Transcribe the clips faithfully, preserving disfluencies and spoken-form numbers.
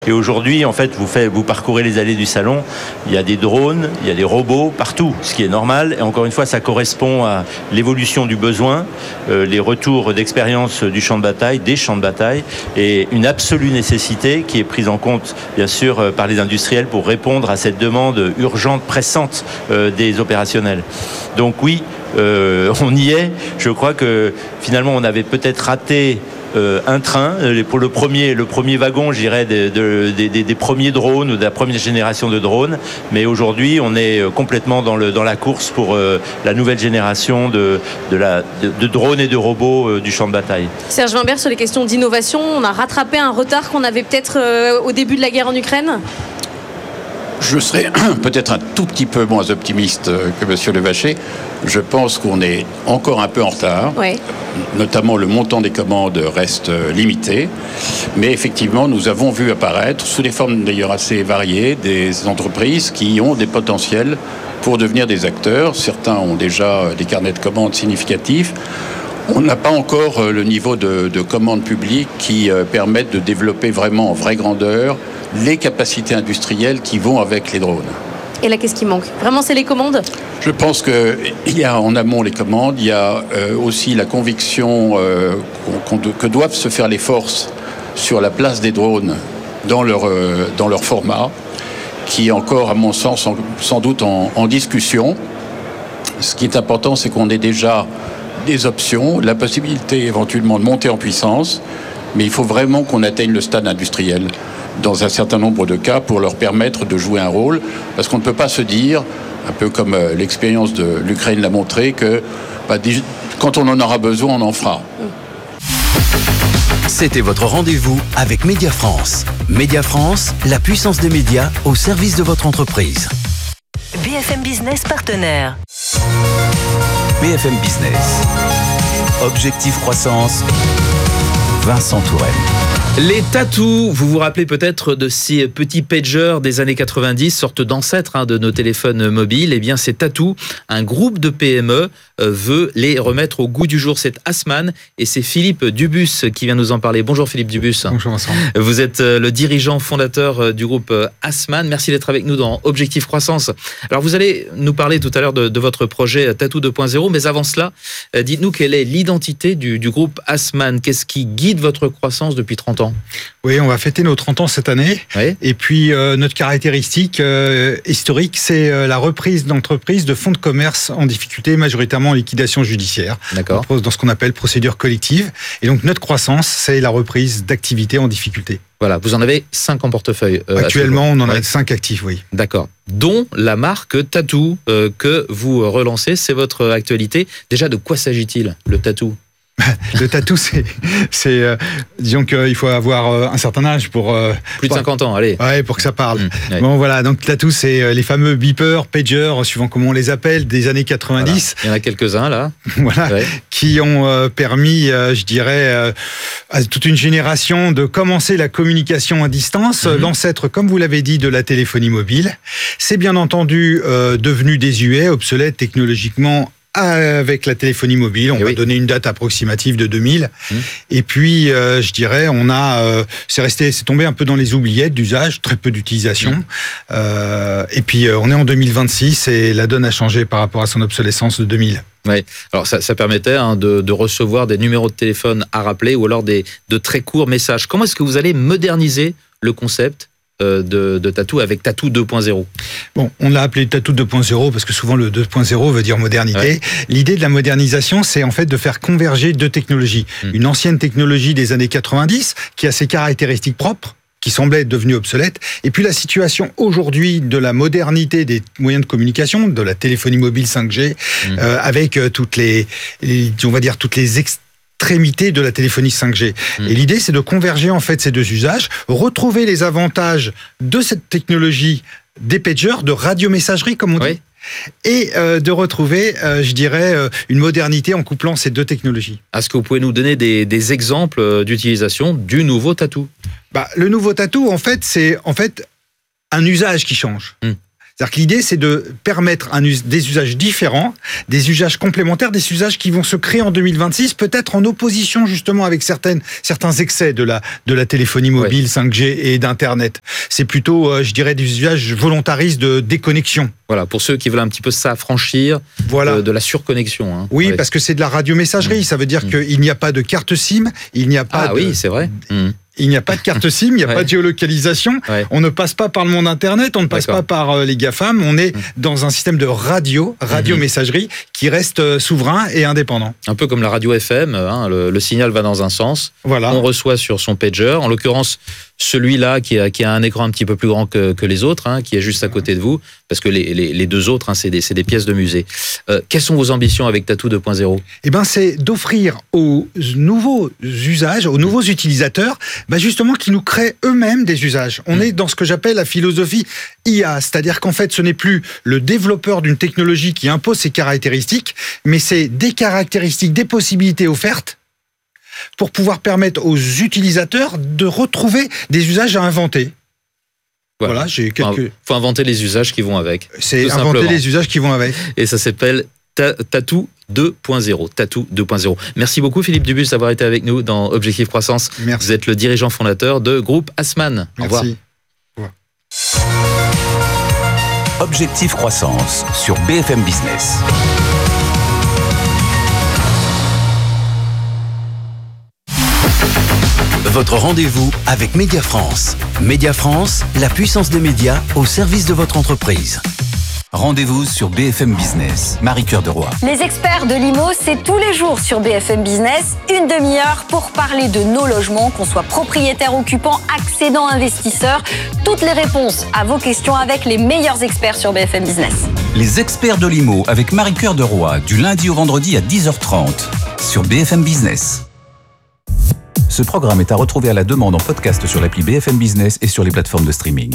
Et aujourd'hui, en fait, vous, faites, vous parcourez les allées du salon, il y a des drones, il y a des robots partout, ce qui est normal. Et encore une fois, ça correspond à l'évolution du besoin, euh, les retours d'expérience du champ de bataille, des champs de bataille, et une absolue nécessité qui est prise en compte, bien sûr, par les industriels pour répondre à cette demande urgente, pressante euh, des opérationnels. Donc oui, euh, on y est. Je crois que finalement, on avait peut-être raté Euh, un train, pour le premier, le premier wagon, je dirais, des, de, des, des, des premiers drones ou de la première génération de drones. Mais aujourd'hui, on est complètement dans, le, dans la course pour euh, la nouvelle génération de, de, la, de, de drones et de robots euh, du champ de bataille. Serge Wimbert, sur les questions d'innovation, on a rattrapé un retard qu'on avait peut-être euh, au début de la guerre en Ukraine ? Je serais peut-être un tout petit peu moins optimiste que M. Levaché. Je pense qu'on est encore un peu en retard. Oui. Notamment, le montant des commandes reste limité. Mais effectivement, nous avons vu apparaître, sous des formes d'ailleurs assez variées, des entreprises qui ont des potentiels pour devenir des acteurs. Certains ont déjà des carnets de commandes significatifs. On n'a pas encore le niveau de, de commandes publiques qui euh, permettent de développer vraiment en vraie grandeur les capacités industrielles qui vont avec les drones. Et là, qu'est-ce qui manque ? Vraiment, c'est les commandes ? Je pense qu'il y a en amont les commandes, il y a euh, aussi la conviction euh, qu'on, qu'on, que doivent se faire les forces sur la place des drones dans leur, euh, dans leur format, qui est encore, à mon sens, en, sans doute en, en discussion. Ce qui est important, c'est qu'on ait déjà des options, la possibilité éventuellement de monter en puissance, mais il faut vraiment qu'on atteigne le stade industriel dans un certain nombre de cas pour leur permettre de jouer un rôle, parce qu'on ne peut pas se dire, un peu comme euh, l'expérience de l'Ukraine l'a montré, que bah, quand on en aura besoin, on en fera. C'était votre rendez-vous avec Média France. Média France, la puissance des médias au service de votre entreprise. B F M Business partenaire. B F M Business. Objectif croissance. Vincent Touraine. Les tatous, vous vous rappelez peut-être de ces petits pagers des années quatre-vingt-dix, sorte d'ancêtres hein, de nos téléphones mobiles. Eh bien, ces tatous, un groupe de P M E euh, veut les remettre au goût du jour. C'est Assmann et c'est Philippe Dubus qui vient nous en parler. Bonjour Philippe Dubus. Bonjour Vincent. Vous êtes euh, le dirigeant fondateur euh, du groupe euh, Assmann. Merci d'être avec nous dans Objectif Croissance. Alors, vous allez nous parler tout à l'heure de, de votre projet Tatou deux point zéro, mais avant cela, euh, dites-nous quelle est l'identité du, du groupe Assmann. Qu'est-ce qui guide votre croissance depuis trente ans ? Oui, on va fêter nos trente ans cette année. Oui. Et puis, euh, notre caractéristique euh, historique, c'est euh, la reprise d'entreprises de fonds de commerce en difficulté, majoritairement en liquidation judiciaire. D'accord. Dans ce qu'on appelle procédure collective. Et donc, notre croissance, c'est la reprise d'activités en difficulté. Voilà, vous en avez cinq en portefeuille. Euh, Actuellement, on en a ouais. cinq actifs, oui. D'accord. Dont la marque Tatou euh, que vous relancez, c'est votre actualité. Déjà, de quoi s'agit-il, le tatou ? Le tatou, c'est, c'est euh, disons qu'il faut avoir euh, un certain âge pour euh, plus de cinquante ans, allez. Ouais, pour que ça parle. Mmh, ouais. Bon, voilà. Donc, tatou, c'est euh, les fameux beepers, pagers, suivant comment on les appelle, des années quatre-vingt-dix. Voilà. Il y en a quelques-uns là. Voilà, ouais. Qui ont euh, permis, euh, je dirais, euh, à toute une génération de commencer la communication à distance. Mmh. L'ancêtre, comme vous l'avez dit, de la téléphonie mobile. C'est bien entendu euh, devenu désuet, obsolète technologiquement. Avec la téléphonie mobile, on et va oui. donner une date approximative de deux mille. Mmh. Et puis, euh, je dirais, on a, euh, c'est resté, c'est tombé un peu dans les oubliettes d'usage, très peu d'utilisation. Mmh. Euh, et puis, euh, on est en deux mille vingt-six et la donne a changé par rapport à son obsolescence de deux mille. Oui. Alors ça, ça permettait hein, de, de recevoir des numéros de téléphone à rappeler ou alors des de très courts messages. Comment est-ce que vous allez moderniser le concept De, de Tatou avec Tatou deux point zéro? Bon, on l'a appelé Tatou deux point zéro parce que souvent le deux point zéro veut dire modernité. Ouais. L'idée de la modernisation, c'est en fait de faire converger deux technologies. Mmh. Une ancienne technologie des années quatre-vingt-dix qui a ses caractéristiques propres, qui semblait être devenue obsolète, et puis la situation aujourd'hui de la modernité des moyens de communication, de la téléphonie mobile cinq G, mmh. euh, avec toutes les, les, on va dire toutes les ex- extrémité de la téléphonie cinq G. Mmh. Et l'idée, c'est de converger en fait ces deux usages, retrouver les avantages de cette technologie des pagers, de radiomessagerie, comme on dit, oui. et euh, de retrouver, euh, je dirais, euh, une modernité en couplant ces deux technologies. Est-ce que vous pouvez nous donner des, des exemples d'utilisation du nouveau Tatou ? Bah, le nouveau Tatou, en fait, c'est en fait un usage qui change. Mmh. C'est-à-dire que l'idée, c'est de permettre un us- des usages différents, des usages complémentaires, des usages qui vont se créer en deux mille vingt-six, peut-être en opposition justement avec certaines, certains excès de la, de la téléphonie mobile, ouais. cinq G et d'Internet. C'est plutôt, euh, je dirais, des usages volontaristes de déconnexion. Voilà, pour ceux qui veulent un petit peu s'affranchir voilà. de, de la surconnexion. Hein, oui, avec... parce que c'est de la radiomessagerie. Mmh. Ça veut dire mmh. qu'il n'y a pas de carte SIM, il n'y a pas ah, de... oui, c'est vrai. Mmh. Il n'y a pas de carte SIM, il n'y a ouais. pas de géolocalisation. Ouais. On ne passe pas par le monde Internet, on ne passe D'accord. pas par euh, les GAFAM. On est mmh. dans un système de radio, radio-messagerie, qui reste euh, souverain et indépendant. Un peu comme la radio F M, hein, le, le signal va dans un sens. Voilà. On reçoit sur son pager. En l'occurrence, celui-là qui a, qui a un écran un petit peu plus grand que, que les autres, hein, qui est juste à côté de vous, parce que les, les, les deux autres, hein, c'est, des, c'est des pièces de musée. Euh, quelles sont vos ambitions avec Tatou deux point zéro ? Eh ben, c'est d'offrir aux nouveaux usages, aux nouveaux utilisateurs, bah justement, qui nous créent eux-mêmes des usages. On mmh. est dans ce que j'appelle la philosophie I A, c'est-à-dire qu'en fait, ce n'est plus le développeur d'une technologie qui impose ses caractéristiques, mais c'est des caractéristiques, des possibilités offertes pour pouvoir permettre aux utilisateurs de retrouver des usages à inventer. Voilà, voilà j'ai quelques... Il faut inventer les usages qui vont avec. C'est inventer simplement. les usages qui vont avec. Et ça s'appelle Tatou deux point zéro. Tatou deux point zéro. Merci beaucoup Philippe Dubus d'avoir été avec nous dans Objectif Croissance. Merci. Vous êtes le dirigeant fondateur de Groupe Assmann. Au revoir. Merci. Au revoir. Objectif Croissance sur B F M Business. Votre rendez-vous avec Média France. Média France, la puissance des médias au service de votre entreprise. Rendez-vous sur B F M Business. Marie-Cœur de Roy. Les experts de l'I M O, c'est tous les jours sur B F M Business, une demi-heure pour parler de nos logements, qu'on soit propriétaire, occupant, accédant, investisseur. Toutes les réponses à vos questions avec les meilleurs experts sur B F M Business. Les experts de l'I M O avec Marie-Cœur de Roy, du lundi au vendredi à dix heures trente sur B F M Business. Ce programme est à retrouver à la demande en podcast sur l'appli B F M Business et sur les plateformes de streaming.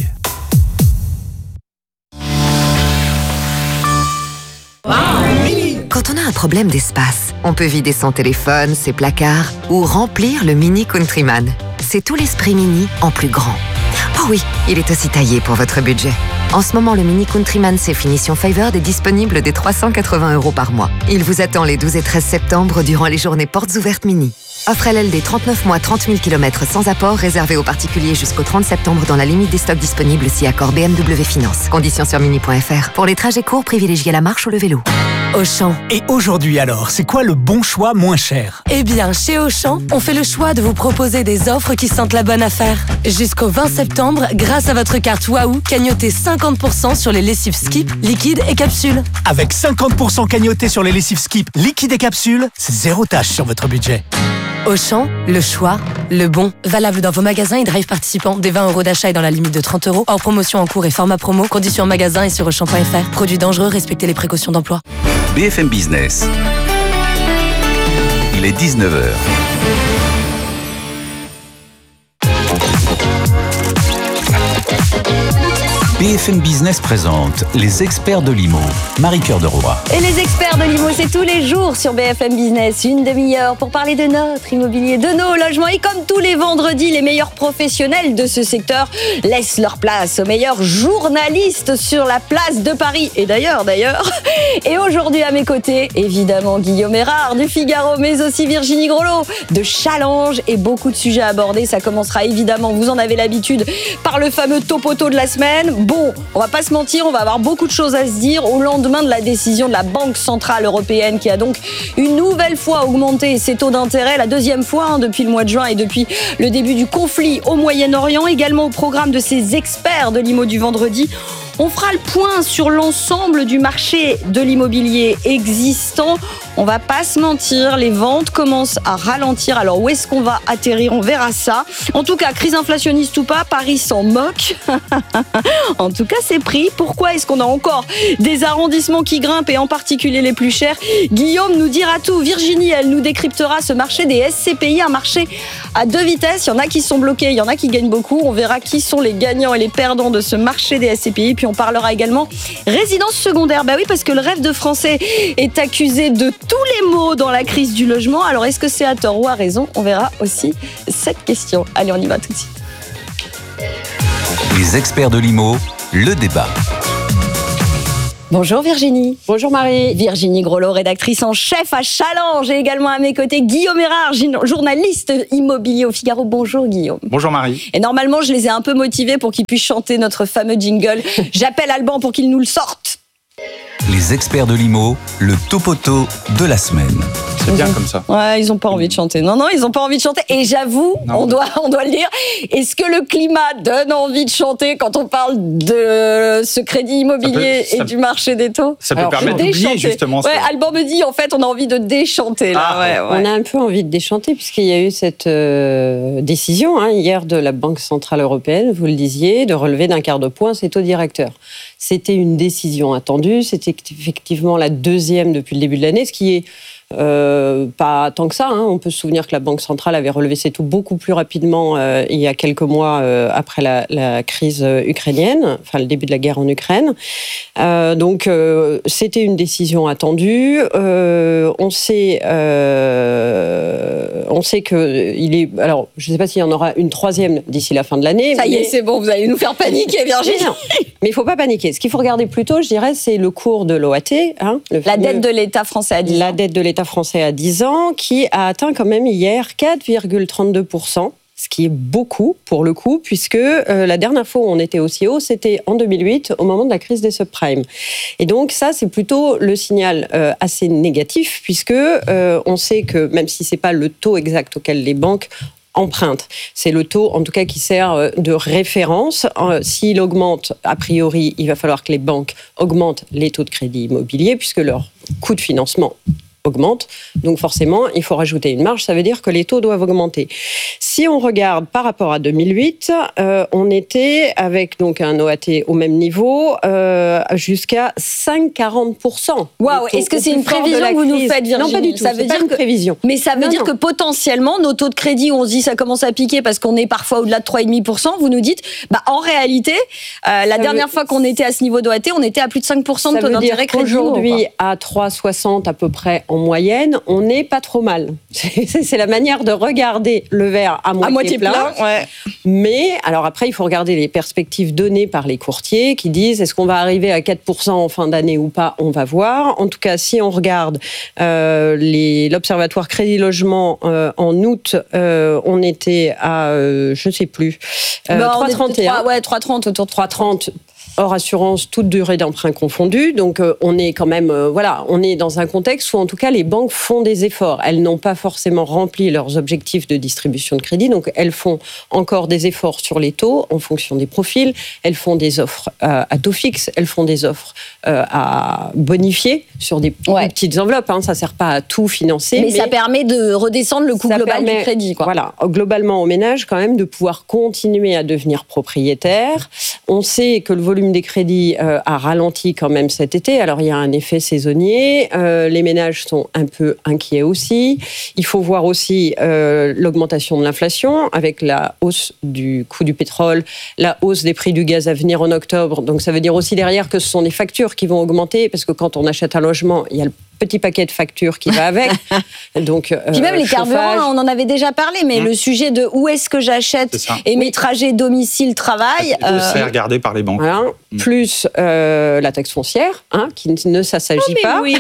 Quand on a un problème d'espace, on peut vider son téléphone, ses placards ou remplir le Mini Countryman. C'est tout l'esprit Mini en plus grand. Oh oui, il est aussi taillé pour votre budget. En ce moment, le Mini Countryman C Finition Favored est disponible dès trois cent quatre-vingts euros par mois. Il vous attend les douze et treize septembre durant les journées portes ouvertes Mini. Offre L L D trente-neuf mois, trente mille kilomètres sans apport, réservé aux particuliers jusqu'au trente septembre dans la limite des stocks disponibles si accord B M W Finance. Conditions sur mini point f r. Pour les trajets courts, privilégiez la marche ou le vélo. Auchan. Et aujourd'hui alors, c'est quoi le bon choix moins cher ? Eh bien, chez Auchan, on fait le choix de vous proposer des offres qui sentent la bonne affaire. Jusqu'au vingt septembre, grâce à votre carte Waouh, cagnotez cinquante pour cent sur les lessives Skip, liquide et capsules. Avec cinquante pour cent cagnotés sur les lessives Skip, liquide et capsules, c'est zéro tâche sur votre budget. Auchan, le choix, le bon. Valable dans vos magasins et drive participants. Des vingt euros d'achat et dans la limite de trente euros. Hors promotion en cours et format promo. Conditions en magasin et sur auchan point f r. Produits dangereux, respectez les précautions d'emploi. B F M Business. Il est dix-neuf heures. B F M Business présente les experts de l'I M O. Marie-Cœur de Roy. Et les experts de l'I M O, c'est tous les jours sur B F M Business. Une demi-heure pour parler de notre immobilier, de nos logements. Et comme tous les vendredis, les meilleurs professionnels de ce secteur laissent leur place aux meilleurs journalistes sur la place de Paris. Et d'ailleurs, d'ailleurs. Et aujourd'hui, à mes côtés, évidemment, Guillaume Erard du Figaro, mais aussi Virginie Grolot de Challenge et beaucoup de sujets abordés. Ça commencera évidemment, vous en avez l'habitude, par le fameux topoto de la semaine. Bon, on va pas se mentir, on va avoir beaucoup de choses à se dire au lendemain de la décision de la Banque Centrale Européenne qui a donc une nouvelle fois augmenté ses taux d'intérêt, la deuxième fois hein, depuis le mois de juin et depuis le début du conflit au Moyen-Orient. Également au programme de ces experts de l'I M O du vendredi, on fera le point sur l'ensemble du marché de l'immobilier existant. On va pas se mentir, les ventes commencent à ralentir. Alors où est-ce qu'on va atterrir ? On verra ça. En tout cas, crise inflationniste ou pas, Paris s'en moque. En tout cas, c'est pris. Pourquoi est-ce qu'on a encore des arrondissements qui grimpent et en particulier les plus chers ? Guillaume nous dira tout. Virginie, elle nous décryptera ce marché des S C P I, un marché à deux vitesses. Il y en a qui sont bloqués, il y en a qui gagnent beaucoup. On verra qui sont les gagnants et les perdants de ce marché des S C P I. Puis on parlera également résidence secondaire. Bah oui, parce que le rêve de Français est accusé de tous les maux dans la crise du logement. Alors, est-ce que c'est à tort ou à raison ? On verra aussi cette question. Allez, on y va tout de suite. Les experts de l'I M O, le débat. Bonjour Virginie. Bonjour Marie. Virginie Grolot, rédactrice en chef à Challenge. Et également à mes côtés, Guillaume Erard, journaliste immobilier au Figaro. Bonjour Guillaume. Bonjour Marie. Et normalement, je les ai un peu motivés pour qu'ils puissent chanter notre fameux jingle. J'appelle Alban pour qu'il nous le sorte. Les experts de l'I M O, le topoto de la semaine. C'est bien comme ça. Ouais, ils n'ont pas envie de chanter. Non, non, ils n'ont pas envie de chanter. Et j'avoue, on doit, on doit le dire, est-ce que le climat donne envie de chanter quand on parle de ce crédit immobilier ça peut, ça, et du marché des taux? Ça peut Alors, permettre d'oublier justement ouais, ça. Alban me dit, en fait, on a envie de déchanter. Là. Ah, ouais, ouais. On a un peu envie de déchanter puisqu'il y a eu cette euh, décision hein, hier de la Banque Centrale Européenne, vous le disiez, de relever d'un quart de point ses taux directeurs. C'était une décision attendue, c'était effectivement la deuxième depuis le début de l'année, ce qui est Euh, pas tant que ça. Hein. On peut se souvenir que la Banque centrale avait relevé ses taux beaucoup plus rapidement euh, il y a quelques mois euh, après la, la crise ukrainienne, enfin le début de la guerre en Ukraine. Euh, donc euh, c'était une décision attendue. Euh, on sait, euh, on sait que il est. Alors je ne sais pas s'il y en aura une troisième d'ici la fin de l'année. Ça mais... y est, c'est bon, vous allez nous faire paniquer, Virginie. Mais il ne faut pas paniquer. Ce qu'il faut regarder plutôt, je dirais, c'est le cours de l'O A T. Hein, le la fameux... dette de l'État français à dix ans. La dette de l'État français à dix ans, qui a atteint quand même hier quatre virgule trente-deux pour cent, ce qui est beaucoup pour le coup, puisque euh, la dernière fois où on était aussi haut, c'était en deux mille huit, au moment de la crise des subprimes. Et donc ça, c'est plutôt le signal euh, assez négatif, puisque euh, on sait que même si c'est pas le taux exact auquel les banques emprunte. C'est le taux, en tout cas, qui sert de référence. S'il augmente, a priori, il va falloir que les banques augmentent les taux de crédit immobilier, puisque leur coût de financement augmente. Donc forcément, il faut rajouter une marge. Ça veut dire que les taux doivent augmenter. Si on regarde par rapport à deux mille huit, euh, on était avec donc un O A T au même niveau euh, jusqu'à cinq virgule quarante pour cent. Waouh, est-ce que c'est une prévision que vous nous faites, Virginie? Non, pas du tout. Ça veut dire dire une que... prévision. Mais ça veut non, dire non. que potentiellement, nos taux de crédit, on se dit ça commence à piquer parce qu'on est parfois au-delà de trois virgule cinq pour cent. Vous nous dites, bah, en réalité, euh, la ça dernière veut... fois qu'on était à ce niveau d'O A T, on était à plus de cinq pour cent de taux d'intérêt crédit. Aujourd'hui, à trois virgule soixante à peu près en moyenne, on n'est pas trop mal. C'est, c'est la manière de regarder le verre à moitié, à moitié plein. plein ouais. Mais, alors après, il faut regarder les perspectives données par les courtiers qui disent est-ce qu'on va arriver à quatre pour cent en fin d'année ou pas? On va voir. En tout cas, si on regarde euh, les, l'Observatoire Crédit Logement euh, en août, euh, on était à, euh, je ne sais plus, euh, bah, trois virgule trente et un. Ouais, trois virgule trente, autour de trois virgule trente. Hors assurance, toute durée d'emprunt confondue. Donc, euh, on est quand même, euh, voilà, on est dans un contexte où, en tout cas, les banques font des efforts. Elles n'ont pas forcément rempli leurs objectifs de distribution de crédit. Donc, elles font encore des efforts sur les taux en fonction des profils. Elles font des offres euh, à taux fixe. Elles font des offres euh, à bonifier sur des ouais. petites enveloppes. Hein. Ça ne sert pas à tout financer. Mais, mais ça permet de redescendre le coût global permet, du crédit. Quoi. Voilà, globalement, aux ménages, quand même, de pouvoir continuer à devenir propriétaire. On sait que le volume des crédits euh, a ralenti quand même cet été. Alors, il y a un effet saisonnier. Euh, les ménages sont un peu inquiets aussi. Il faut voir aussi euh, l'augmentation de l'inflation avec la hausse du coût du pétrole, la hausse des prix du gaz à venir en octobre. Donc, ça veut dire aussi derrière que ce sont les factures qui vont augmenter parce que quand on achète un logement, il y a le petit paquet de factures qui va avec. Donc, euh, puis même les chauffage. carburants, on en avait déjà parlé, mais mmh. le sujet de où est-ce que j'achète et oui. mes trajets domicile-travail... Euh, c'est regardé par les banques. Voilà. Mmh. Plus euh, la taxe foncière, hein, qui ne s'assagit oh, mais pas. Oui.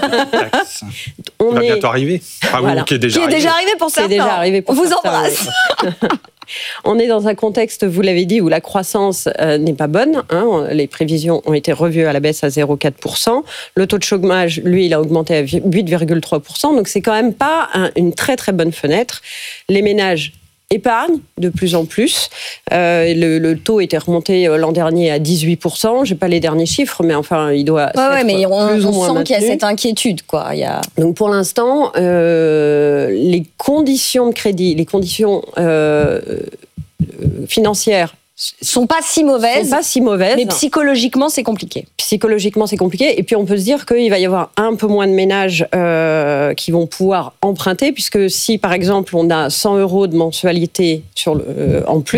on va est... bientôt arriver. Enfin, voilà. Qui est déjà qui arrivé. Est déjà arrivé pour certains. C'est déjà arrivé pour on certains. vous embrasse. On est dans un contexte, vous l'avez dit, où la croissance euh, n'est pas bonne. Hein. Les prévisions ont été revues à la baisse à zéro virgule quatre pour cent. Le taux de chômage, lui, il a augmenté à huit virgule trois pour cent. Donc, c'est quand même pas un, une très, très bonne fenêtre. Les ménages épargnent de plus en plus. Euh, le, le taux était remonté l'an dernier à dix-huit pour cent. Je n'ai pas les derniers chiffres, mais enfin, il doit ouais, ouais, mais on, plus on ou moins sent maintenu. qu'il y a cette inquiétude. Quoi. Il y a... Donc, pour l'instant, euh, les conditions de crédit, les conditions euh, financières sont pas si mauvaises, sont pas si mauvaises, mais psychologiquement c'est compliqué. Psychologiquement c'est compliqué, et puis on peut se dire qu'il va y avoir un peu moins de ménages euh, qui vont pouvoir emprunter, puisque si par exemple on a cent euros de mensualité sur le, euh, en plus,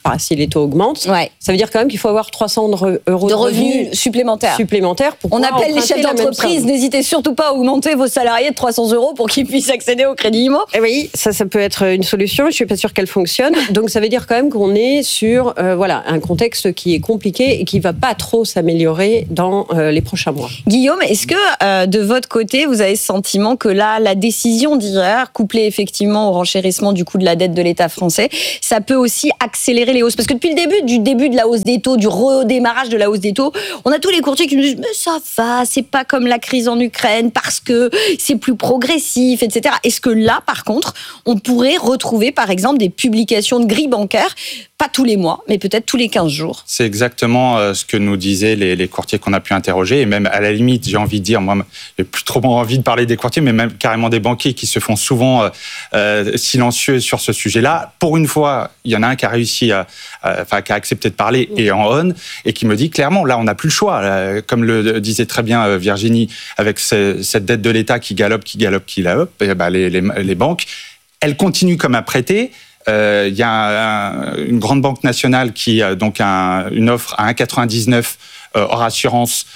Enfin, si les taux augmentent, ouais. ça veut dire quand même qu'il faut avoir trois cents euros de de revenus, revenus supplémentaires. supplémentaires pour On appelle les chefs la même d'entreprise, somme. n'hésitez surtout pas à augmenter vos salariés de trois cents euros pour qu'ils puissent accéder au crédit immo. Et oui, ça, ça peut être une solution. Je suis pas sûre qu'elle fonctionne. Donc, ça veut dire quand même qu'on est sur, euh, voilà, un contexte qui est compliqué et qui va pas trop s'améliorer dans euh, les prochains mois. Guillaume, est-ce que euh, de votre côté, vous avez ce sentiment que là, la décision d'hier, couplée effectivement au renchérissement du coût de la dette de l'État français, ça peut aussi accélérer les hausses? Parce que depuis le début, du début de la hausse des taux, du redémarrage de la hausse des taux, on a tous les courtiers qui nous disent mais ça va, c'est pas comme la crise en Ukraine parce que c'est plus progressif, et cetera. Est-ce que là, par contre, on pourrait retrouver par exemple des publications de grilles bancaires, pas tous les mois, mais peut-être tous les quinze jours? C'est exactement euh, ce que nous disaient les, les courtiers qu'on a pu interroger, et même à la limite, j'ai envie de dire, moi, j'ai plus trop envie de parler des courtiers, mais même carrément des banquiers qui se font souvent euh, euh, silencieux sur ce sujet-là. Pour une fois, il y en a un qui a réussi à, à, enfin, qui a accepté de parler et en on, et qui me dit clairement, là, on n'a plus le choix. Là, comme le disait très bien Virginie, avec ce, cette dette de l'État qui galope, qui galope, qui galope, et ben les, les, les banques, elles continuent comme à prêter. Il euh, y a un, une grande banque nationale qui a donc un, une offre à un virgule quatre-vingt-dix-neuf euh, hors assurance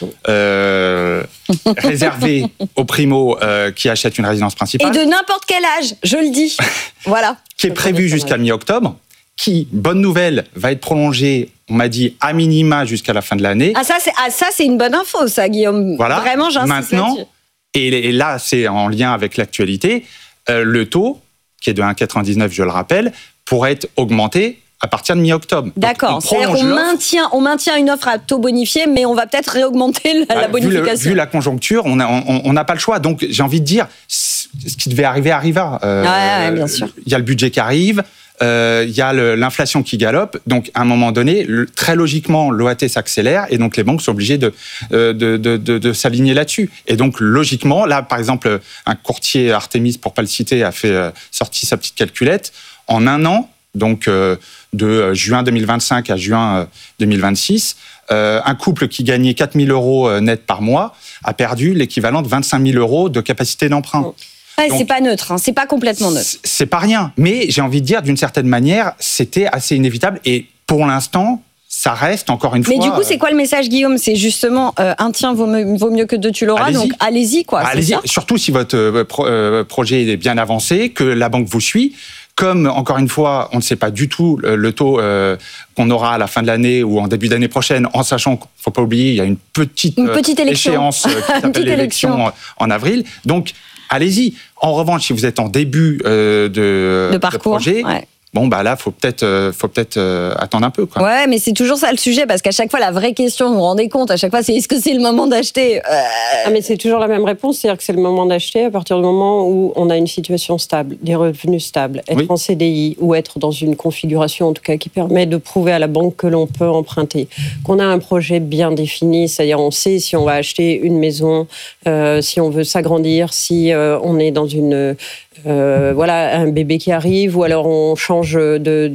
euh, réservée aux primo euh, qui achètent une résidence principale. Et de n'importe quel âge, je le dis. Voilà. Qui est prévue jusqu'à mi-octobre, qui, bonne nouvelle, va être prolongée, on m'a dit, à minima jusqu'à la fin de l'année. Ah ça, c'est, ah, ça, c'est une bonne info, ça, Guillaume. Voilà. Vraiment, j'insiste Maintenant, là-dessus. Et, et là, c'est en lien avec l'actualité, euh, le taux, qui est de un virgule quatre-vingt-dix-neuf, je le rappelle, pourrait être augmenté à partir de mi-octobre. D'accord. Donc, on C'est-à-dire qu'on prolonge l'offre. maintient, on maintient une offre à taux bonifié, mais on va peut-être réaugmenter la, Bah, la bonification. Vu, le, vu la conjoncture, on n'a on, on n'a pas le choix. Donc, j'ai envie de dire, ce qui devait arriver arriva. Euh, ouais, ouais, bien sûr. Il y a le budget qui arrive. Il euh, y a le, l'inflation qui galope, donc à un moment donné, le, très logiquement, l'O A T s'accélère et donc les banques sont obligées de, euh, de, de, de, de s'aligner là-dessus. Et donc logiquement, là par exemple, un courtier Artemis, pour pas le citer, a fait euh, sorti sa petite calculette. En un an, donc euh, de juin deux mille vingt-cinq à juin euh, deux mille vingt-six, euh, un couple qui gagnait quatre mille euros net par mois a perdu l'équivalent de vingt-cinq mille euros de capacité d'emprunt. Oh. Ouais, c'est pas neutre, hein, c'est pas complètement neutre. C'est pas rien, mais j'ai envie de dire, d'une certaine manière, c'était assez inévitable. Et pour l'instant, ça reste encore une fois. Mais du coup, c'est quoi le message, Guillaume? C'est justement euh, un tien vaut mieux, vaut mieux que deux, tu l'auras. Allez-y. Donc allez-y, quoi. Allez-y. C'est ça. Surtout si votre euh, pro, euh, projet est bien avancé, que la banque vous suit. Comme, encore une fois, on ne sait pas du tout le, le taux euh, qu'on aura à la fin de l'année ou en début d'année prochaine, en sachant qu'il ne faut pas oublier, il y a une petite, une petite euh, élection. échéance euh, qui s'appelle l'élection en, en avril. Donc, allez-y. En revanche, si vous êtes en début euh, de, de parcours, de projet, ouais. bon, bah là, faut peut-être, euh, faut peut-être euh, attendre un peu, quoi. Ouais, mais c'est toujours ça le sujet, parce qu'à chaque fois, la vraie question, vous vous rendez compte, à chaque fois, c'est est-ce que c'est le moment d'acheter? euh... ah, mais c'est toujours la même réponse, c'est-à-dire que c'est le moment d'acheter à partir du moment où on a une situation stable, des revenus stables, être oui. en C D I ou être dans une configuration, en tout cas, qui permet de prouver à la banque que l'on peut emprunter, qu'on a un projet bien défini, c'est-à-dire on sait si on va acheter une maison, euh, si on veut s'agrandir, si euh, on est dans une... Euh, voilà, un bébé qui arrive, ou alors on change de de,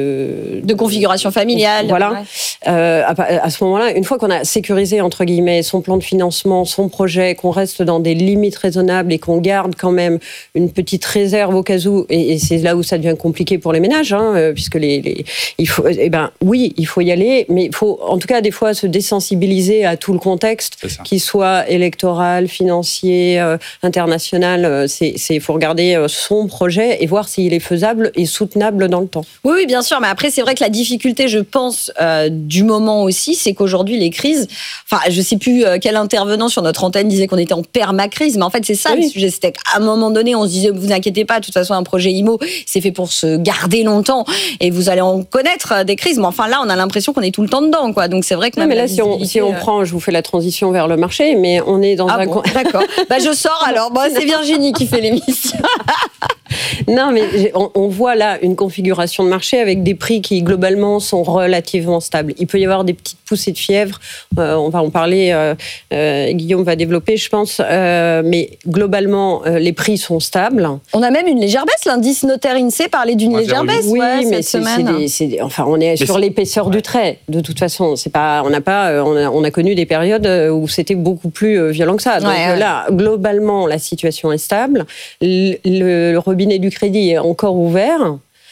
de, de configuration familiale. Voilà. Ouais. Euh, à, à ce moment-là, une fois qu'on a sécurisé entre guillemets son plan de financement, son projet, qu'on reste dans des limites raisonnables et qu'on garde quand même une petite réserve au cas où, et, et c'est là où ça devient compliqué pour les ménages, hein, puisque les, les il faut, eh ben oui, il faut y aller, mais il faut en tout cas des fois se désensibiliser à tout le contexte, qu'il soit électoral, financier, euh, international. C'est, c'est, il faut regarder son projet et voir s'il est faisable et soutenable dans le temps. Oui, oui, bien sûr, mais après c'est vrai que la difficulté, je pense, euh, du moment aussi, c'est qu'aujourd'hui les crises, enfin je sais plus euh, quel intervenant sur notre antenne disait qu'on était en permacrise, mais en fait c'est ça oui. le sujet, c'était qu'à un moment donné on se disait vous inquiétez pas, de toute façon un projet I M O c'est fait pour se garder longtemps et vous allez en connaître des crises, mais enfin là on a l'impression qu'on est tout le temps dedans, quoi. Donc c'est vrai que non, mais là si on, si on euh... prend, je vous fais la transition vers le marché, mais on est dans ah un bon, d'accord. Bah je sors alors, bon, c'est Virginie qui fait l'émission. Non, mais on, on voit là une configuration de marché avec des prix qui globalement sont relativement stables. Il peut y avoir des petites poussées de fièvre, euh, on va en parler, euh, euh, Guillaume va développer je pense, euh, mais globalement euh, les prix sont stables. On a même une légère baisse, l'indice Notaire INSEE parlait d'une Moi, légère baisse oui, ouais, mais cette c'est, semaine. C'est des, c'est des, enfin, on est mais sur c'est... l'épaisseur ouais. du trait, de toute façon. C'est pas, on, n'a pas, on, a, on a connu des périodes où c'était beaucoup plus violent que ça. Donc ouais, ouais. là, globalement, la situation est stable. Le, le, le robinet du crédit est encore ouvert.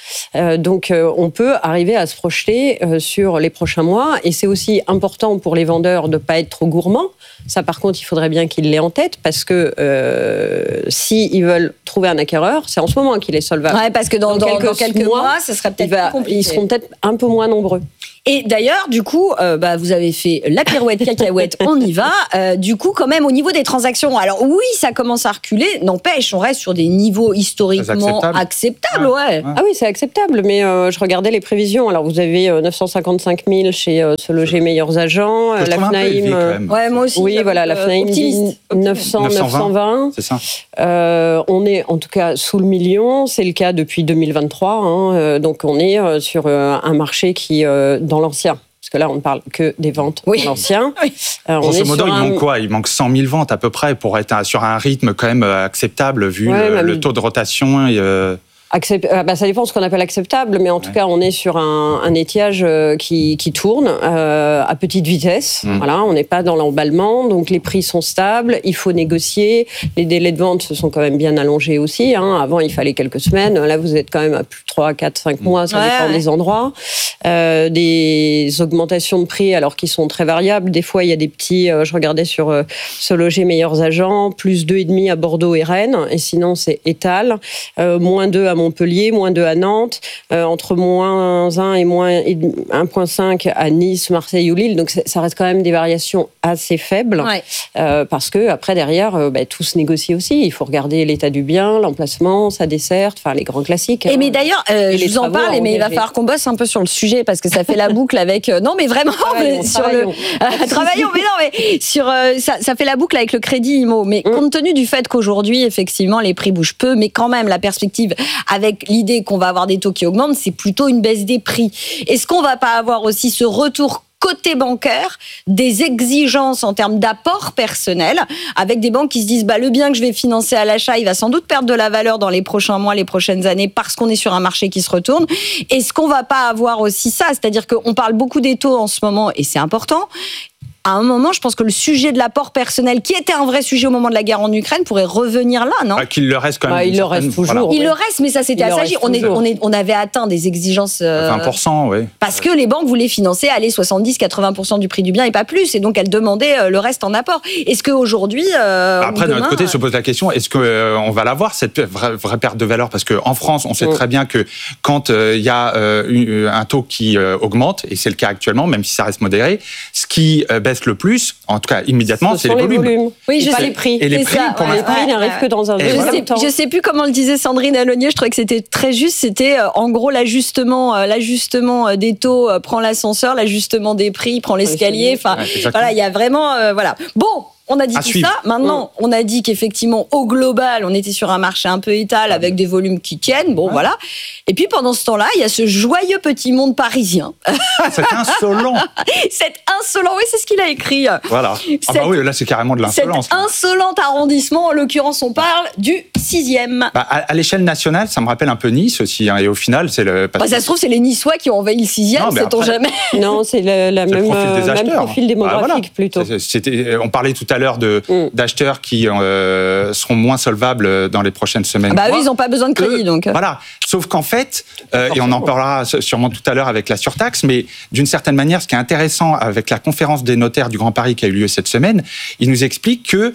Euh, donc, euh, on peut arriver à se projeter euh, sur les prochains mois. Et c'est aussi important pour les vendeurs de ne pas être trop gourmands. Ça, par contre, il faudrait bien qu'ils l'aient en tête parce que euh, s'ils si veulent trouver un acquéreur, c'est en ce moment qu'il est solvable. Ouais, parce que dans, dans, quelques, dans quelques mois, mois, ce serait peut-être va, plus compliqué. Ils seront peut-être un peu moins nombreux. Et d'ailleurs, du coup, euh, bah, vous avez fait la pirouette cacahuète, on y va. Euh, du coup, quand même, au niveau des transactions, alors oui, ça commence à reculer. N'empêche, on reste sur des niveaux historiquement acceptables. acceptables ouais. Ouais. Ah oui, c'est acceptable. Mais euh, je regardais les prévisions. Alors, vous avez euh, neuf cent cinquante-cinq mille chez euh, Se Loger Meilleurs Agents. Euh, la FNAIM. Euh, ouais, moi aussi. Oui, voilà, la FNAIM dit neuf cents, neuf cent vingt. C'est ça. Euh, on est en tout cas sous le million. C'est le cas depuis deux mille vingt-trois. Hein. Euh, donc, on est euh, sur euh, un marché qui, euh, dans l'ancien. Parce que là, on ne parle que des ventes oui. dans l'ancien. Oui. Euh, Grosso modo, il un... manque quoi ? Il manque cent mille ventes à peu près pour être sur un rythme quand même acceptable vu ouais, le, le taux de rotation. Et euh... Accept... Ah bah, ça dépend de ce qu'on appelle acceptable, mais en tout ouais. cas, on est sur un, un étiage qui, qui tourne euh, à petite vitesse. Mmh. Voilà, on n'est pas dans l'emballement, donc les prix sont stables, il faut négocier. Les délais de vente se sont quand même bien allongés aussi. Hein. Avant, il fallait quelques semaines. Là, vous êtes quand même à plus de trois, quatre, cinq mois, ça ouais, dépend ouais. des endroits. Euh, des augmentations de prix, alors qui sont très variables. Des fois, il y a des petits... Euh, je regardais sur euh, Se Loger Meilleurs Agents, plus deux virgule cinq à Bordeaux et Rennes, et sinon, c'est étal. Euh, moins deux à Montpellier, moins deux à Nantes, euh, entre moins un et moins un virgule cinq à Nice, Marseille ou Lille. Donc ça reste quand même des variations assez faibles, ouais. euh, parce que après derrière, euh, bah, tout se négocie aussi. Il faut regarder l'état du bien, l'emplacement, sa desserte, enfin les grands classiques. Et hein. mais d'ailleurs, euh, je vous en parle, mais il va falloir qu'on bosse un peu sur le sujet parce que ça fait la boucle avec. Euh, non, mais vraiment, travaillons, sur travaillons. le euh, travaillons, mais non, mais sur euh, ça, ça fait la boucle avec le crédit IMO. Mais mmh. compte tenu du fait qu'aujourd'hui, effectivement, les prix bougent peu, mais quand même la perspective avec l'idée qu'on va avoir des taux qui augmentent, c'est plutôt une baisse des prix. Est-ce qu'on va pas avoir aussi ce retour côté bancaire, des exigences en termes d'apport personnel, avec des banques qui se disent bah, le bien que je vais financer à l'achat, il va sans doute perdre de la valeur dans les prochains mois, les prochaines années, parce qu'on est sur un marché qui se retourne. Est-ce qu'on va pas avoir aussi ça ? C'est-à-dire qu'on parle beaucoup des taux en ce moment, et c'est important. À un moment, je pense que le sujet de l'apport personnel, qui était un vrai sujet au moment de la guerre en Ukraine, pourrait revenir là, non ? Bah, qu'il le reste quand même. Bah, il le reste toujours. Voilà. Il oui. le reste, mais ça c'était assagi. On, est, on, est, on avait atteint des exigences. Euh, vingt pour cent, oui. Parce que les banques voulaient financer, aller soixante-dix à quatre-vingts pour cent du prix du bien et pas plus. Et donc elles demandaient euh, le reste en apport. Est-ce qu'aujourd'hui. Euh, Après, de notre côté, se pose la question est-ce qu'on euh, va l'avoir, cette vraie, vraie perte de valeur ? Parce qu'en France, on sait mmh. très bien que quand il euh, y a euh, un taux qui euh, augmente, et c'est le cas actuellement, même si ça reste modéré, ce qui euh, baisse le plus, en tout cas immédiatement, ce c'est les, les volumes. volumes. Oui, je pas sais. les prix. Et les prix, ça, pour ouais, l'instant, les prix n'arrivent que dans un deuxième temps. Je sais plus comment le disait Sandrine Alonier. Je trouvais que c'était très juste. C'était euh, en gros l'ajustement, euh, l'ajustement des taux euh, prend l'ascenseur, l'ajustement des prix prend l'escalier. Enfin, ouais, voilà, il y a vraiment, euh, voilà. Bon. On a dit à tout suivre. ça. Maintenant, mmh. on a dit qu'effectivement, au global, on était sur un marché un peu étal avec des volumes qui tiennent. Bon, ouais. voilà. Et puis, pendant ce temps-là, il y a ce joyeux petit monde parisien. C'est insolent. Cet insolent, oui, c'est ce qu'il a écrit. Voilà. Cet, ah bah oui, là, c'est carrément de l'insolence. Cet insolent arrondissement, en l'occurrence, on parle du sixième. Bah, à, à l'échelle nationale, ça me rappelle un peu Nice aussi. Hein, et au final, c'est le... Bah, ça se trouve, c'est les Niçois qui ont envahi le sixième, sait-on jamais. Non, c'est le, la même, le profil, des euh, même profil démographique, ah, voilà. plutôt. C'était, on parlait tout à l'heure de, mm. d'acheteurs qui euh, seront moins solvables dans les prochaines semaines. Bah oui, ils n'ont pas besoin de crédit, euh, donc. Voilà. Sauf qu'en fait, euh, et on en parlera sûrement tout à l'heure avec la surtaxe, mais d'une certaine manière, ce qui est intéressant avec la conférence des notaires du Grand Paris qui a eu lieu cette semaine, il nous explique que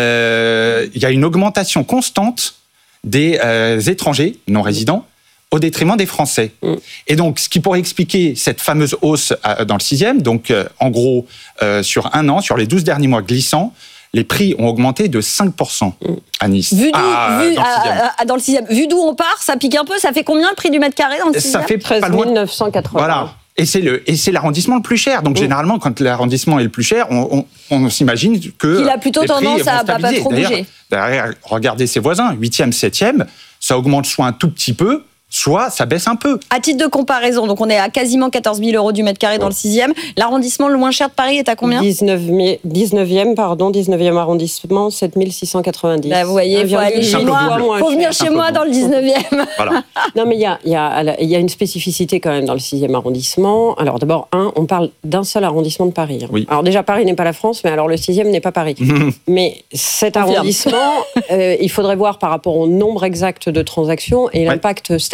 euh, il y a une augmentation constante des euh, étrangers non résidents au détriment des Français. Mmh. Et donc, ce qui pourrait expliquer cette fameuse hausse euh, dans le sixième, donc euh, en gros, euh, sur un an, sur les douze derniers mois glissants, les prix ont augmenté de cinq pour cent à Nice. Vu d'où, ah, vu, dans, le à, à, dans le sixième. Vu d'où on part, ça pique un peu. Ça fait combien le prix du mètre carré dans le sixième ? Ça fait treize mille neuf cent quatre-vingts. Voilà. Et c'est, le, et c'est l'arrondissement le plus cher. Donc, mmh. généralement, quand l'arrondissement est le plus cher, on, on, on s'imagine que. Il a plutôt tendance à pas, pas trop d'ailleurs, bouger. Derrière, regardez ses voisins, huitième, septième, ça augmente soit un tout petit peu, soit ça baisse un peu. À titre de comparaison, donc on est à quasiment quatorze mille euros du mètre carré dans le sixième. L'arrondissement le moins cher de Paris est à combien ? dix-neuvième, pardon, dix-neuvième arrondissement, sept mille six cent quatre-vingt-dix. Bah, vous voyez, il faut aller chez moi. Il faut venir chez moi dans le dix-neuvième. Voilà. Non, mais il y a, y, a, y a une spécificité quand même dans le sixième arrondissement. Alors d'abord, un, on parle d'un seul arrondissement de Paris. Hein. Oui. Alors déjà, Paris n'est pas la France, mais alors le sixième n'est pas Paris. Mais cet arrondissement, euh, il faudrait voir par rapport au nombre exact de transactions et ouais. l'impact statistique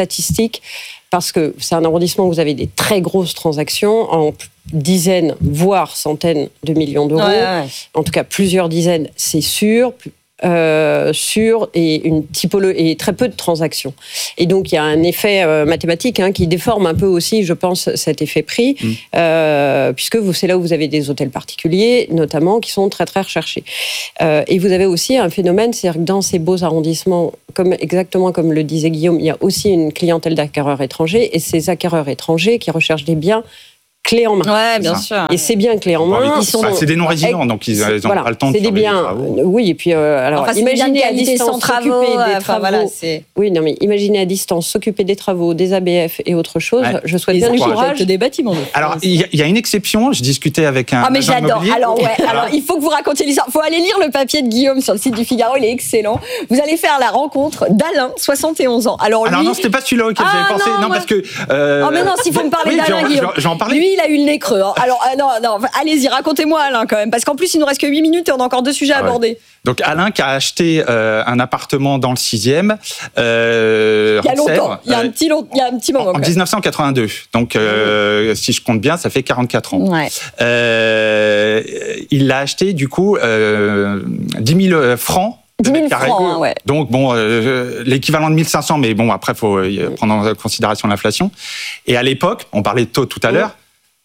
statistiques, parce que c'est un arrondissement où vous avez des très grosses transactions en dizaines, voire centaines de millions d'euros. Ouais, ouais. En tout cas, plusieurs dizaines, c'est sûr. Euh, sur et une typologie et très peu de transactions. Et donc il y a un effet euh, mathématique hein, qui déforme un peu aussi, je pense, cet effet prix, mmh. euh, puisque vous, c'est là où vous avez des hôtels particuliers, notamment, qui sont très très recherchés. Euh, et vous avez aussi un phénomène, c'est-à-dire que dans ces beaux arrondissements, comme exactement comme le disait Guillaume, il y a aussi une clientèle d'acquéreurs étrangers, et ces acquéreurs étrangers qui recherchent des biens clé en main. Ouais, bien sûr. Et c'est bien clé en main. Ils sont, bah, c'est des non-résidents, donc ils n'ont voilà, pas le temps de faire des biens. Travaux. Oui, et puis euh, alors enfin, imaginez à distance sans travaux, s'occuper des enfin, travaux. Voilà, c'est... Oui, non, mais imaginez à distance s'occuper des travaux, des A B F et autre chose. Ouais. Je souhaite les bien du courage. Des bâtiments. Alors il y, y a une exception. Je discutais avec un. Ah mais j'adore. Immobilier. Alors ouais. Alors il faut que vous racontiez l'histoire. Il faut aller lire le papier de Guillaume sur le site du Figaro. Il est excellent. Vous allez faire la rencontre d'Alain, soixante et onze ans. Alors lui. Alors non, c'était pas celui-là auquel ah, j'avais pensé. Non, non moi... parce que. Euh... Oh mais non, s'il faut me parler oui, d'Alain j'en, Guillaume. J'en parlais. Lui, il a eu le nez creux. Hein. Alors euh, non, non. Allez-y, racontez-moi Alain quand même, parce qu'en plus il nous reste que huit minutes et on a encore deux sujets à ah, aborder. Ouais. Donc Alain qui a acheté euh, un appartement dans le sixième. Euh, il y a longtemps. Il y a un petit long, il y a un petit moment. En dix-neuf cent quatre-vingt-deux. Donc euh, mmh. si je compte bien, ça fait quarante-quatre ans. Ouais. Euh, il l'a acheté du coup euh, dix mille francs. dix mille francs, hein, ouais. Donc, bon, euh, l'équivalent de mille cinq cents, mais bon, après, il faut euh, prendre en considération l'inflation. Et à l'époque, on parlait de taux tout à l'heure,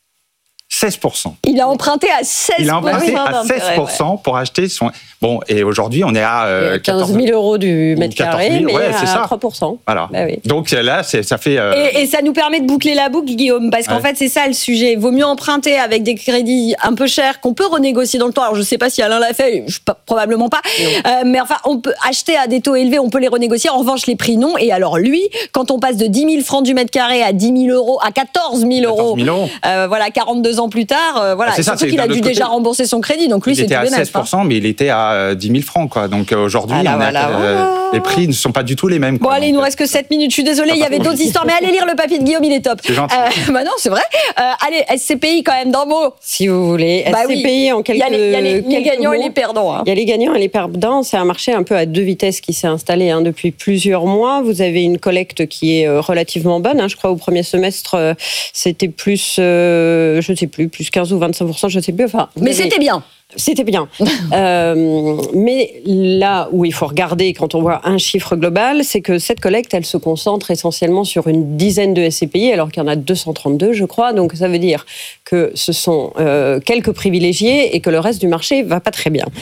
seize pour cent. Il a emprunté à seize pour cent. Il a emprunté à seize pour cent ouais. pour acheter son... Bon, et aujourd'hui, on est à... Euh, quinze mille euros du mètre carré, mais ouais, à ça. trois pour cent. Voilà. Bah oui. Donc là, c'est, ça fait... Euh... Et, et ça nous permet de boucler la boucle, Guillaume, parce qu'en ouais. fait, c'est ça le sujet. Il vaut mieux emprunter avec des crédits un peu chers qu'on peut renégocier dans le temps. Alors, je ne sais pas si Alain l'a fait, je, probablement pas. Euh, mais enfin, on peut acheter à des taux élevés, on peut les renégocier. En revanche, les prix, non. Et alors, lui, quand on passe de dix mille francs du mètre carré à dix mille euros, à quatorze mille euros, euh, voilà, quarante-deux ans plus tard, euh, voilà. C'est ça, surtout qu'il a dû côté, déjà rembourser son crédit, donc lui, c'est tout bénéfice. Il était à seize pour cent, mais il était à dix mille francs, quoi. Donc aujourd'hui, ah là, on voilà, a, voilà. Euh, les prix ne sont pas du tout les mêmes. Bon, quoi, allez, donc, il nous reste que sept minutes. Je suis désolée, il y avait d'autres histoires, mais allez lire le papier de Guillaume, il est top. C'est gentil. Euh, bah non, c'est vrai. Euh, allez, S C P I quand même, d'un mot. Si vous voulez. Bah S C P I oui. en quelques Il y a les, il y a les, les gagnants mots. et les perdants. Hein. Il y a les gagnants et les perdants. C'est un marché un peu à deux vitesses qui s'est installé hein, depuis plusieurs mois. Vous avez une collecte qui est relativement bonne. Hein. Je crois au premier semestre, euh, c'était plus, euh, je ne sais plus, plus quinze ou vingt-cinq pour cent, je ne sais plus. Enfin, mais c'était bien. C'était bien. euh, mais là où il faut regarder quand on voit un chiffre global, c'est que cette collecte, elle se concentre essentiellement sur une dizaine de S C P I, alors qu'il y en a deux cent trente-deux, je crois. Donc ça veut dire que ce sont euh, quelques privilégiés et que le reste du marché va pas très bien.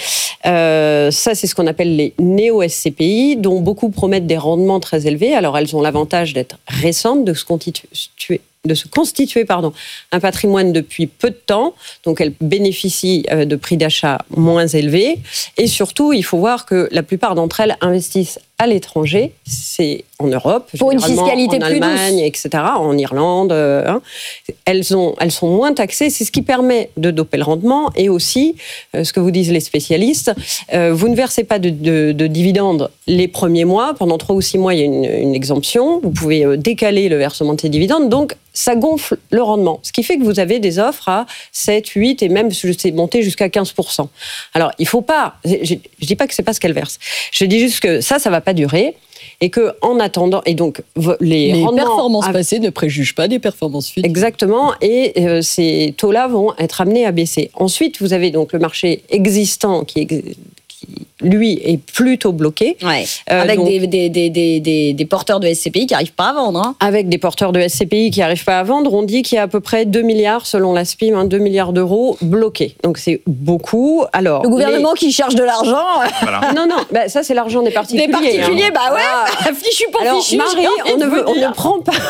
Euh, ça, c'est ce qu'on appelle les néo-S C P I, dont beaucoup promettent des rendements très élevés. Alors elles ont l'avantage d'être récentes, de se constituer de se constituer pardon, un patrimoine depuis peu de temps, donc elles bénéficient de prix d'achat moins élevés, et surtout, il faut voir que la plupart d'entre elles investissent à l'étranger, c'est en Europe, pour une fiscalité en plus Allemagne, douce. et cetera, en Irlande. Hein. Elles, ont, elles sont moins taxées, c'est ce qui permet de doper le rendement, et aussi, euh, ce que vous disent les spécialistes, euh, vous ne versez pas de, de, de dividendes les premiers mois, pendant trois ou six mois, il y a une, une exemption, vous pouvez euh, décaler le versement de ces dividendes, donc ça gonfle le rendement, ce qui fait que vous avez des offres à sept, huit et même, je sais, monter jusqu'à quinze pour cent. Alors, il ne faut pas, je ne dis pas que ce n'est pas ce qu'elles versent, je dis juste que ça, ça ne va pas durer. Et que, en attendant, et donc les, les rendements performances à... passées ne préjugent pas des performances futures. Exactement, et euh, ces taux-là vont être amenés à baisser. Ensuite, vous avez donc le marché existant qui, qui lui, est plutôt bloqué. Ouais. Euh, avec donc, des, des, des, des, des porteurs de S C P I qui n'arrivent pas à vendre. Hein. Avec des porteurs de S C P I qui n'arrivent pas à vendre, on dit qu'il y a à peu près deux milliards, selon la S P I M, hein, deux milliards d'euros bloqués. Donc c'est beaucoup. Alors, le gouvernement les... qui cherche de l'argent. Voilà. Non, non, bah, ça c'est l'argent des particuliers. Des particuliers, hein. bah ouais, ah. fichu pour Alors, fichu. Marie, on ne, veut, on ne prend pas.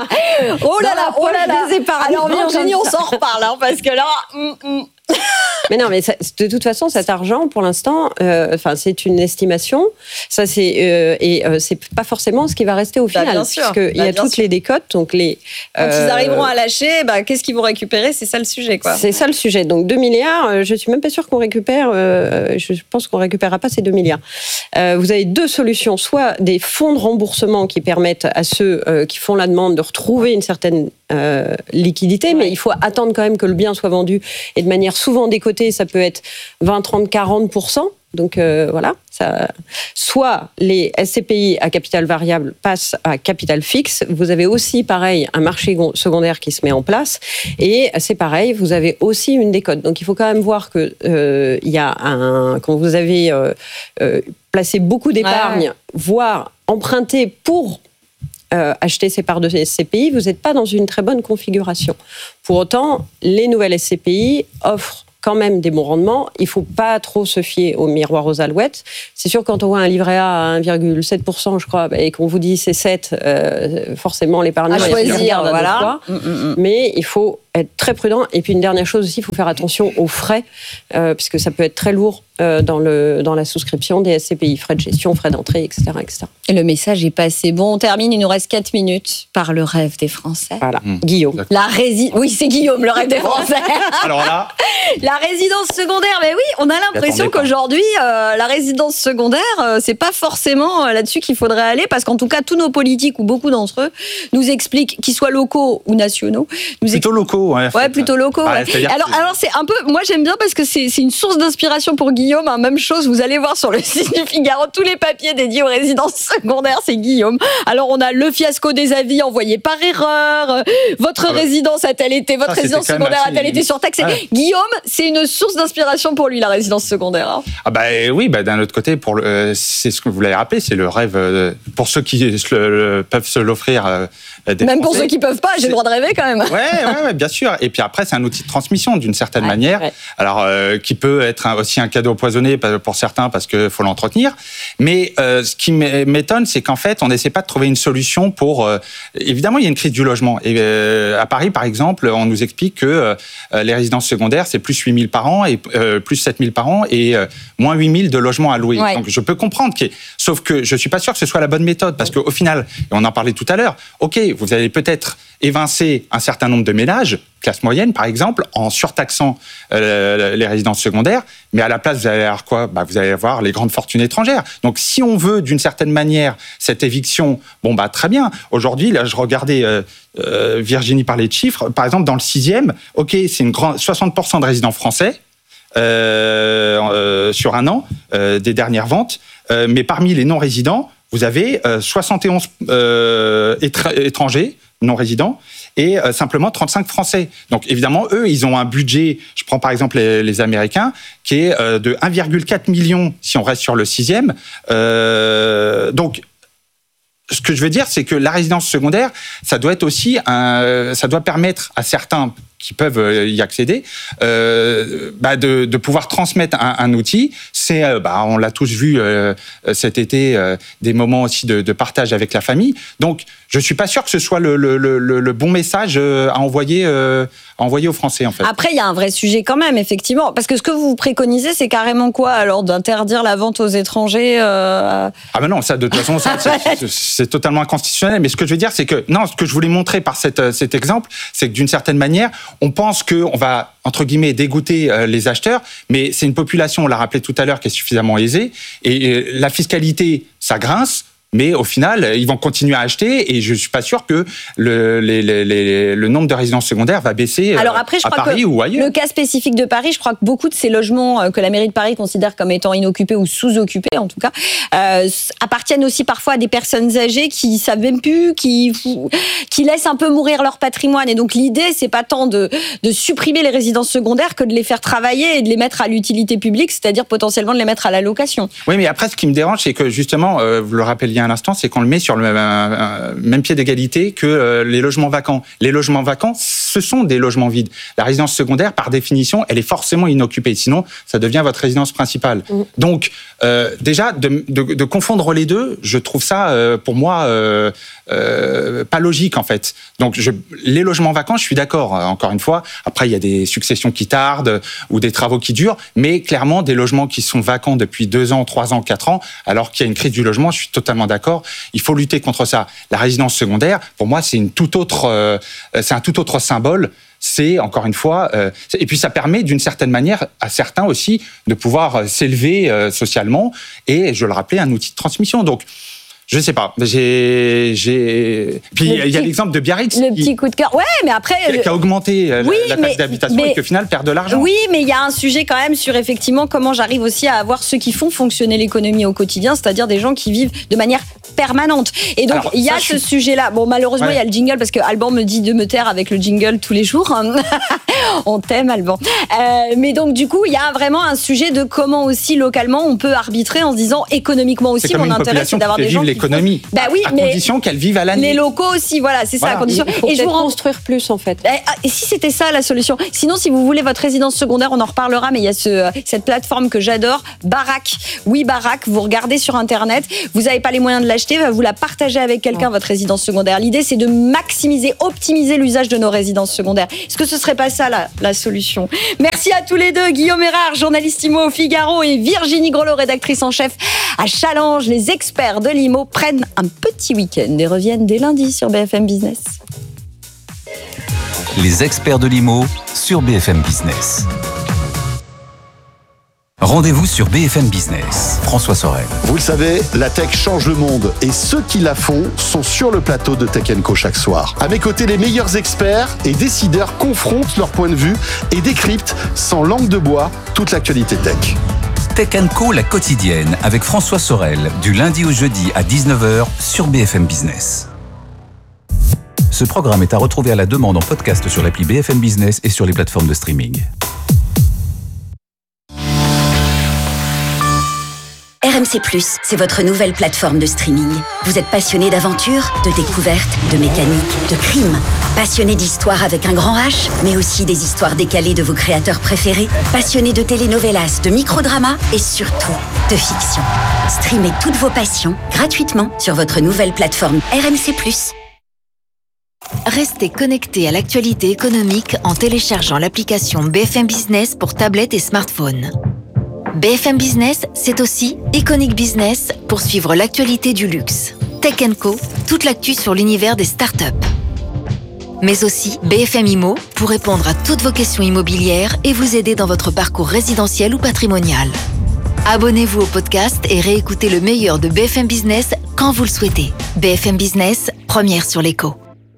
Oh là là, oh là là. Alors Virginie, on s'en reparle, hein, parce que là... Mm, mm. Mais non, mais ça, de toute façon, cet argent, pour l'instant, euh, enfin, c'est une estimation. Ça, c'est euh, et euh, c'est pas forcément ce qui va rester au bah, final, parce qu'il bah, y a toutes sûr. les décotes, donc les. Quand euh, ils arriveront à lâcher, bah, qu'est-ce qu'ils vont récupérer ? C'est ça le sujet, quoi. C'est ça le sujet. Donc deux milliards. Euh, je suis même pas sûre qu'on récupère. Euh, je pense qu'on récupérera pas ces deux milliards. Euh, vous avez deux solutions soit des fonds de remboursement qui permettent à ceux euh, qui font la demande de retrouver une certaine euh, liquidité, ouais. mais il faut attendre quand même que le bien soit vendu et de manière souvent décotée. Ça peut être vingt, trente, quarante pour cent. Donc euh, voilà, ça, soit les S C P I à capital variable passent à capital fixe. Vous avez aussi, pareil, un marché secondaire qui se met en place. Et c'est pareil, vous avez aussi une décote. Donc il faut quand même voir que euh, il y a un, quand vous avez euh, euh, placé beaucoup d'épargne, ouais. voire emprunté pour Euh, acheter ces parts de S C P I, vous n'êtes pas dans une très bonne configuration. Pour autant, les nouvelles S C P I offrent quand même des bons rendements. Il ne faut pas trop se fier au miroir aux alouettes. C'est sûr, quand on voit un livret A à un virgule sept pour cent, je crois, et qu'on vous dit c'est sept, euh, forcément, l'épargnant... À choisir, voilà. Mmh, mmh. Mais il faut être très prudent. Et puis, une dernière chose aussi, il faut faire attention aux frais, euh, puisque ça peut être très lourd euh, dans, le, dans la souscription des S C P I. Frais de gestion, frais d'entrée, et cetera, et cetera. Et le message est passé. Bon, on termine, il nous reste quatre minutes par le rêve des Français. Voilà, mmh. Guillaume. La rési... Oui, c'est Guillaume, le rêve des Français. Alors là... La résidence secondaire, mais oui, on a l'impression qu'aujourd'hui, euh, la résidence secondaire, euh, c'est pas forcément euh, là-dessus qu'il faudrait aller, parce qu'en tout cas, tous nos politiques, ou beaucoup d'entre eux, nous expliquent, qu'ils soient locaux ou nationaux... Nous plutôt expl... locaux, ouais. Ouais, plutôt locaux. Ah, ouais. Alors, que... alors, c'est un peu... Moi, j'aime bien parce que c'est, c'est une source d'inspiration pour Guillaume. Hein. Même chose, vous allez voir sur le site du Figaro, tous les papiers dédiés aux résidences secondaires, c'est Guillaume. Alors, on a le fiasco des avis envoyés par erreur, votre ah ouais. résidence a-t-elle été, votre Ça, résidence secondaire a-t-elle été surtaxée. Ouais. Guillaume, c'est une source d'inspiration pour lui, la résidence secondaire. Hein. Ah bah oui, bah d'un autre côté, pour le, euh, c'est ce que vous l'avez rappelé, c'est le rêve euh, pour ceux qui le, le, peuvent se l'offrir. Euh, des même Français. Pour ceux qui peuvent pas, j'ai c'est... le droit de rêver quand même. Ouais, ouais, ouais, bien sûr. Et puis après, c'est un outil de transmission d'une certaine ouais, manière, ouais. alors euh, qui peut être un, aussi un cadeau empoisonné pour certains parce que faut l'entretenir. Mais euh, ce qui m'étonne, c'est qu'en fait, on n'essaie pas de trouver une solution pour. Euh, évidemment, il y a une crise du logement. Et euh, à Paris, par exemple, on nous explique que euh, les résidences secondaires, c'est plus huit mille par an et euh, plus sept mille par an et euh, moins huit mille de logements à louer. Ouais. Donc, je peux comprendre. Que, sauf que je suis pas sûr que ce soit la bonne méthode parce qu'au final, et on en parlait tout à l'heure. Ok, vous allez peut-être évincer un certain nombre de ménages, classe moyenne par exemple, en surtaxant euh, les résidences secondaires, mais à la place, vous allez avoir quoi ? Bah, vous allez avoir les grandes fortunes étrangères. Donc si on veut d'une certaine manière cette éviction, bon bah très bien. Aujourd'hui, là je regardais, euh, euh, Virginie parlait de chiffres, par exemple dans le sixième, ok, c'est une grande, soixante pour cent de résidents français, euh, euh, sur un an, euh, des dernières ventes, euh, mais parmi les non-résidents, vous avez euh, soixante et onze euh, étra- étrangers non-résidents et euh, simplement trente-cinq Français. Donc évidemment, eux, ils ont un budget, je prends par exemple les, les Américains, qui est euh, de un virgule quatre million si on reste sur le sixième. Euh, donc, ce que je veux dire, c'est que la résidence secondaire, ça doit être aussi un, ça doit permettre à certains qui peuvent y accéder, euh, bah de, de pouvoir transmettre un, un outil. C'est, euh, bah, on l'a tous vu euh, cet été, euh, des moments aussi de, de partage avec la famille. Donc, je suis pas sûr que ce soit le, le, le, le bon message à envoyer, euh, à envoyer aux Français, en fait. Après, il y a un vrai sujet quand même, effectivement, parce que ce que vous préconisez, c'est carrément quoi, alors, d'interdire la vente aux étrangers euh... Ah ben non, ça, de toute façon, ça, c'est, c'est totalement inconstitutionnel. Mais ce que je veux dire, c'est que non, ce que je voulais montrer par cette, cet exemple, c'est que d'une certaine manière, on pense qu'on va, entre guillemets, dégoûter euh, les acheteurs, mais c'est une population, on l'a rappelé tout à l'heure, qui est suffisamment aisée, et, et la fiscalité, ça grince, mais au final, ils vont continuer à acheter, et je suis pas sûr que le, les, les, les, le nombre de résidences secondaires va baisser. Alors après, je à crois Paris que ou ailleurs. Le cas spécifique de Paris, je crois que beaucoup de ces logements que la mairie de Paris considère comme étant inoccupés ou sous-occupés, en tout cas, euh, appartiennent aussi parfois à des personnes âgées qui savent même plus, qui qui laissent un peu mourir leur patrimoine. Et donc l'idée, c'est pas tant de de supprimer les résidences secondaires que de les faire travailler et de les mettre à l'utilité publique, c'est-à-dire potentiellement de les mettre à la location. Oui, mais après, ce qui me dérange, c'est que justement, euh, vous le rappeliez à l'instant, c'est qu'on le met sur le même, euh, même pied d'égalité que euh, les logements vacants. Les logements vacants, ce sont des logements vides. La résidence secondaire, par définition, elle est forcément inoccupée. Sinon, ça devient votre résidence principale. Mmh. Donc, euh, déjà, de, de, de confondre les deux, je trouve ça, euh, pour moi, euh, euh, pas logique, en fait. Donc, je, les logements vacants, je suis d'accord, encore une fois. Après, il y a des successions qui tardent ou des travaux qui durent, mais clairement, des logements qui sont vacants depuis deux ans, trois ans, quatre ans, alors qu'il y a une crise du logement, je suis totalement d'accord. Il faut lutter contre ça. La résidence secondaire, pour moi, c'est une toute autre, euh, c'est un tout autre symbole. C'est encore une fois, euh, et puis ça permet d'une certaine manière à certains aussi de pouvoir s'élever euh, socialement. Et je le rappelais, un outil de transmission. Donc, Je sais pas. J'ai, j'ai. Puis il y a l'exemple de Biarritz. Le petit coup de cœur. Ouais, mais après. Qui, qui a augmenté oui, la, la taxe d'habitation mais, et qui au final perd de l'argent. Oui, mais il y a un sujet quand même sur effectivement comment j'arrive aussi à avoir ceux qui font fonctionner l'économie au quotidien, c'est-à-dire des gens qui vivent de manière permanente. Et donc il y a ce suis... sujet-là. Bon, malheureusement, il ouais. y a le jingle parce que Alban me dit de me taire avec le jingle tous les jours. On t'aime, Alban. Euh, mais donc du coup, il y a vraiment un sujet de comment aussi localement on peut arbitrer en se disant économiquement aussi, mon intérêt c'est d'avoir des gens qui l'économie. Font... Bah oui, à mais condition qu'elles vivent à l'année. Les locaux aussi, voilà, c'est voilà. ça, à condition. Il faut et je vous construire plus en fait. Et si c'était ça la solution. Sinon, si vous voulez votre résidence secondaire, on en reparlera, mais il y a ce, cette plateforme que j'adore, Barack. Oui, Barack, vous regardez sur Internet, vous n'avez pas les moyens de l'acheter, vous la partagez avec quelqu'un, votre résidence secondaire. L'idée, c'est de maximiser, optimiser l'usage de nos résidences secondaires. Est-ce que ce serait pas ça la, la solution? Merci à tous les deux, Guillaume Erard, journaliste IMO au Figaro, et Virginie Grelot, rédactrice en chef à Challenge. Les experts de l'IMO prennent un petit week-end et reviennent dès lundi sur B F M Business. Les experts de l'I M O sur B F M Business. Rendez-vous sur B F M Business. François Sorel. Vous le savez, la tech change le monde et ceux qui la font sont sur le plateau de Tech and Co chaque soir. À mes côtés, les meilleurs experts et décideurs confrontent leur point de vue et décryptent sans langue de bois toute l'actualité tech. Tech and Co, la quotidienne, avec François Sorel, du lundi au jeudi à dix-neuf heures sur B F M Business. Ce programme est à retrouver à la demande en podcast sur l'appli B F M Business et sur les plateformes de streaming. R M C plus, c'est votre nouvelle plateforme de streaming. Vous êtes passionné d'aventure, de découverte, de mécanique, de crime. Passionné d'histoire avec un grand H, mais aussi des histoires décalées de vos créateurs préférés. Passionné de telenovelas, de microdramas et surtout de fiction. Streamez toutes vos passions gratuitement sur votre nouvelle plateforme R M C plus. Restez connectés à l'actualité économique en téléchargeant l'application B F M Business pour tablettes et smartphones. B F M Business, c'est aussi Iconic Business pour suivre l'actualité du luxe. Tech and Co, toute l'actu sur l'univers des startups. Mais aussi B F M IMO pour répondre à toutes vos questions immobilières et vous aider dans votre parcours résidentiel ou patrimonial. Abonnez-vous au podcast et réécoutez le meilleur de B F M Business quand vous le souhaitez. B F M Business, première sur l'écho.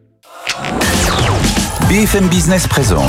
B F M Business présente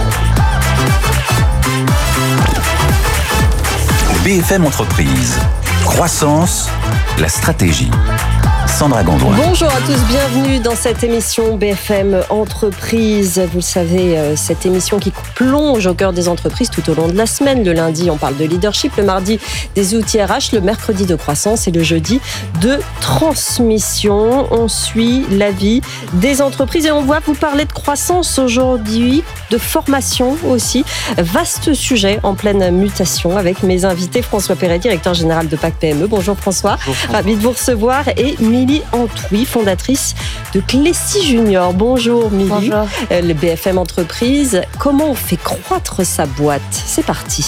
B F M Entreprise. Croissance, la stratégie. Sandra Gondouin. Bonjour à tous, bienvenue dans cette émission B F M Entreprise. Vous le savez, cette émission qui plonge au cœur des entreprises tout au long de la semaine. Le lundi, on parle de leadership, le mardi, des outils R H, le mercredi de croissance et le jeudi de transmission. On suit la vie des entreprises et on va vous parler de croissance aujourd'hui, de formation aussi. Vaste sujet en pleine mutation avec mes invités. François Perret, directeur général de P A C P M E. Bonjour François, Bonjour. Ravi de vous recevoir. Et Milly Antouy, fondatrice de Clécy Junior. Bonjour Milly. Bonjour. Euh, le B F M Entreprise. Comment on fait croître sa boîte? C'est parti.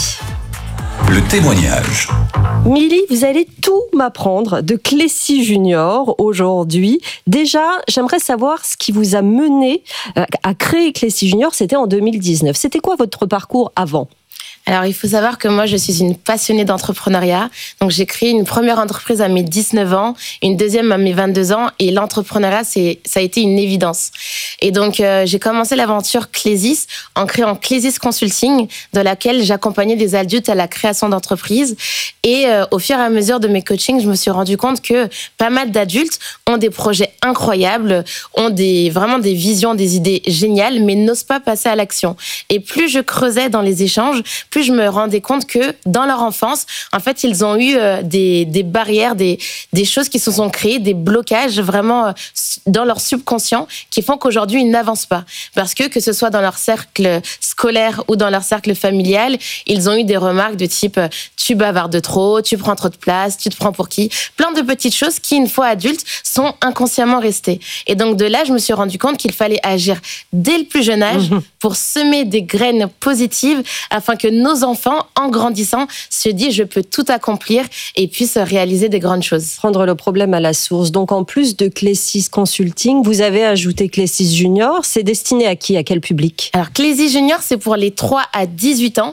Le témoignage. Milly, vous allez tout m'apprendre de Clécy Junior aujourd'hui. Déjà, j'aimerais savoir ce qui vous a mené à créer Clécy Junior. C'était en deux mille dix-neuf. C'était quoi votre parcours avant ? Alors, il faut savoir que moi, je suis une passionnée d'entrepreneuriat. Donc, j'ai créé une première entreprise à mes dix-neuf ans, une deuxième à mes vingt-deux ans. Et l'entrepreneuriat, c'est, ça a été une évidence. Et donc, euh, j'ai commencé l'aventure Clésis en créant Clésis Consulting, dans laquelle j'accompagnais des adultes à la création d'entreprises. Et euh, au fur et à mesure de mes coachings, je me suis rendu compte que pas mal d'adultes ont des projets incroyables, ont des, vraiment des visions, des idées géniales, mais n'osent pas passer à l'action. Et plus je creusais dans les échanges, plus je me rendais compte que dans leur enfance, en fait, ils ont eu euh, des, des barrières, des, des choses qui se sont créées, des blocages vraiment euh, dans leur subconscient qui font qu'aujourd'hui, ils n'avancent pas. Parce que, que ce soit dans leur cercle scolaire ou dans leur cercle familial, ils ont eu des remarques de type euh, « tu bavardes trop, tu prends trop de place, tu te prends pour qui ?» Plein de petites choses qui, une fois adultes, sont inconsciemment restées. Et donc, de là, je me suis rendu compte qu'il fallait agir dès le plus jeune âge mmh. pour semer des graines positives afin que nos enfants, en grandissant, se disent je peux tout accomplir et puissent réaliser des grandes choses. Prendre le problème à la source. Donc en plus de Clésis Consulting, vous avez ajouté Clésis Junior. C'est destiné à qui? À quel public? Alors Clésis Junior, c'est pour les trois à dix-huit ans.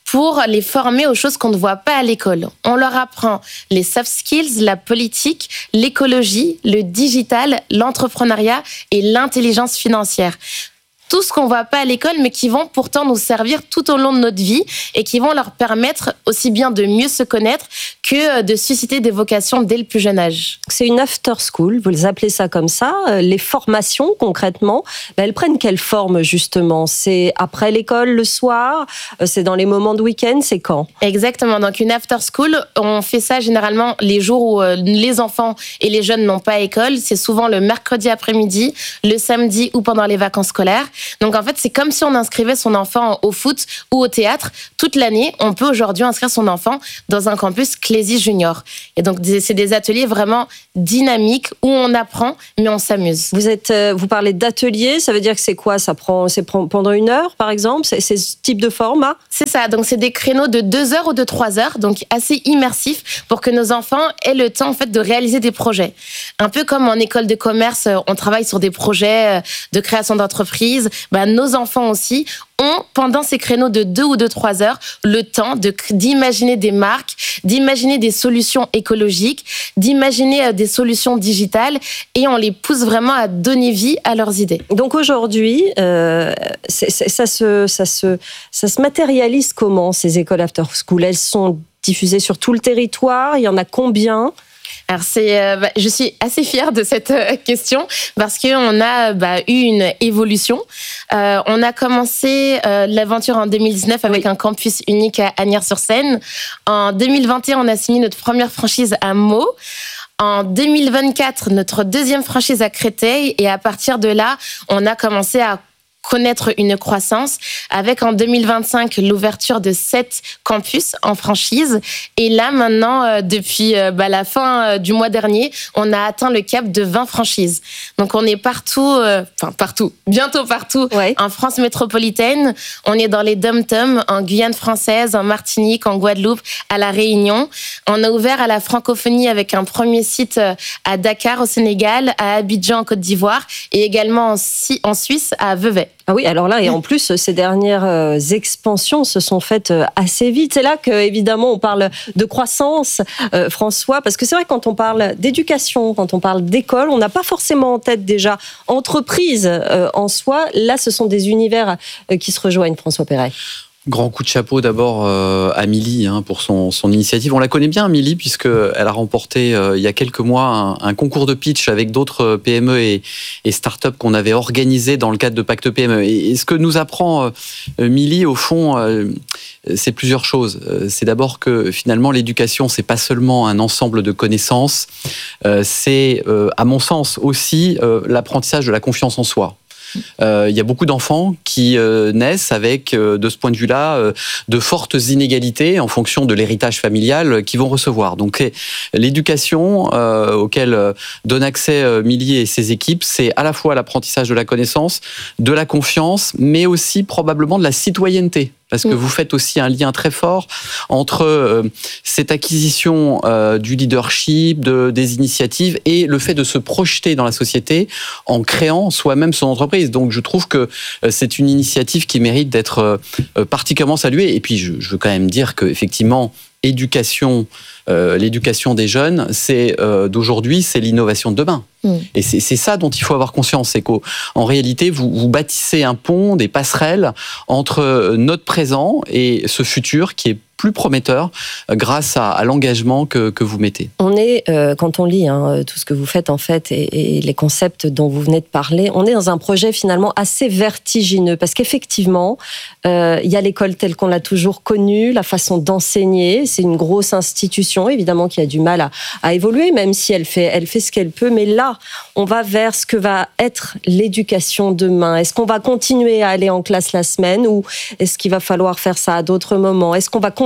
pour les former aux choses qu'on ne voit pas à l'école. On leur apprend les soft skills, la politique, l'écologie, le digital, l'entrepreneuriat et l'intelligence financière. Tout ce qu'on ne voit pas à l'école, mais qui vont pourtant nous servir tout au long de notre vie et qui vont leur permettre aussi bien de mieux se connaître que de susciter des vocations dès le plus jeune âge. C'est une after school, vous les appelez ça comme ça. Les formations, concrètement, elles prennent quelle forme, justement ? C'est après l'école, le soir ? C'est dans les moments de week-end ? C'est quand ? Exactement. Donc, une after school, on fait ça généralement les jours où les enfants et les jeunes n'ont pas école. C'est souvent le mercredi après-midi, le samedi ou pendant les vacances scolaires. Donc, en fait, c'est comme si on inscrivait son enfant au foot ou au théâtre. Toute l'année, on peut aujourd'hui inscrire son enfant dans un campus Clézy Junior. Et donc, c'est des ateliers vraiment dynamiques où on apprend, mais on s'amuse. Vous êtes, vous parlez d'ateliers, ça veut dire que c'est quoi ? Ça prend, c'est pendant une heure, par exemple ? C'est, c'est ce type de format ? C'est ça. Donc, c'est des créneaux de deux heures ou de trois heures, donc assez immersifs pour que nos enfants aient le temps, en fait, de réaliser des projets. Un peu comme en école de commerce, on travaille sur des projets de création d'entreprise. Ben, nos enfants aussi ont, pendant ces créneaux de deux ou de trois heures, le temps de, d'imaginer des marques, d'imaginer des solutions écologiques, d'imaginer des solutions digitales, et on les pousse vraiment à donner vie à leurs idées. Donc aujourd'hui, euh, c'est, c'est, ça, se, ça, se, ça se matérialise comment, ces écoles after school ? Elles sont diffusées sur tout le territoire, il y en a combien ? Alors c'est, euh, bah, je suis assez fière de cette euh, question parce qu'on a bah, eu une évolution. Euh, on a commencé euh, l'aventure en deux mille dix-neuf avec oui. un campus unique à Asnières-sur-Seine. En deux mille vingt et un, on a signé notre première franchise à Meaux. En deux mille vingt-quatre, notre deuxième franchise à Créteil. Et à partir de là, on a commencé à connaître une croissance avec en deux mille vingt-cinq l'ouverture de sept campus en franchise et là maintenant euh, depuis euh, bah, la fin euh, du mois dernier on a atteint le cap de vingt franchises, donc on est partout euh, enfin partout, bientôt partout ouais. en France métropolitaine, on est dans les dom-toms, en Guyane française, en Martinique, en Guadeloupe, à La Réunion. On a ouvert à la francophonie avec un premier site à Dakar au Sénégal, à Abidjan en Côte d'Ivoire et également en, en Suisse à Vevey. Ah oui, alors là, et en plus, ces dernières expansions se sont faites assez vite. C'est là que, évidemment, on parle de croissance, euh, François, parce que c'est vrai, quand on parle d'éducation, quand on parle d'école, on n'a pas forcément en tête déjà entreprise euh, en soi. Là, ce sont des univers euh, qui se rejoignent, François Perret. Grand coup de chapeau d'abord euh, à Amélie hein, pour son, son initiative. On la connaît bien, Amélie, puisqu'elle a remporté euh, il y a quelques mois un, un concours de pitch avec d'autres P M E et, et start-up qu'on avait organisé dans le cadre de Pacte P M E. Et, et ce que nous apprend euh, Amélie, au fond, euh, c'est plusieurs choses. C'est d'abord que finalement l'éducation, c'est pas seulement un ensemble de connaissances, euh, c'est euh, à mon sens aussi euh, l'apprentissage de la confiance en soi. Euh, il y a beaucoup d'enfants qui euh, naissent avec, euh, de ce point de vue-là, euh, de fortes inégalités en fonction de l'héritage familial euh, qu'ils vont recevoir. Donc l'éducation euh, auquel euh, donne accès euh, Milly et ses équipes, c'est à la fois l'apprentissage de la connaissance, de la confiance, mais aussi probablement de la citoyenneté. Parce que vous faites aussi un lien très fort entre euh, cette acquisition euh, du leadership, de, des initiatives et le fait de se projeter dans la société en créant soi-même son entreprise. Donc je trouve que euh, c'est une initiative qui mérite d'être euh, particulièrement saluée. Et puis je, je veux quand même dire qu'effectivement, éducation, euh, l'éducation des jeunes, c'est euh, d'aujourd'hui, c'est l'innovation de demain. Mmh. Et c'est, c'est ça dont il faut avoir conscience, c'est qu'en réalité, vous, vous bâtissez un pont, des passerelles entre notre présent et ce futur qui est plus prometteur grâce à, à l'engagement que, que vous mettez. On est, euh, quand on lit hein, tout ce que vous faites en fait et, et les concepts dont vous venez de parler, on est dans un projet finalement assez vertigineux parce qu'effectivement, euh, il y a l'école telle qu'on l'a toujours connue, la façon d'enseigner, c'est une grosse institution évidemment qui a du mal à, à évoluer même si elle fait, elle fait ce qu'elle peut, mais là, on va vers ce que va être l'éducation demain. Est-ce qu'on va continuer à aller en classe la semaine ou est-ce qu'il va falloir faire ça à d'autres moments ? Est-ce qu'on va continuer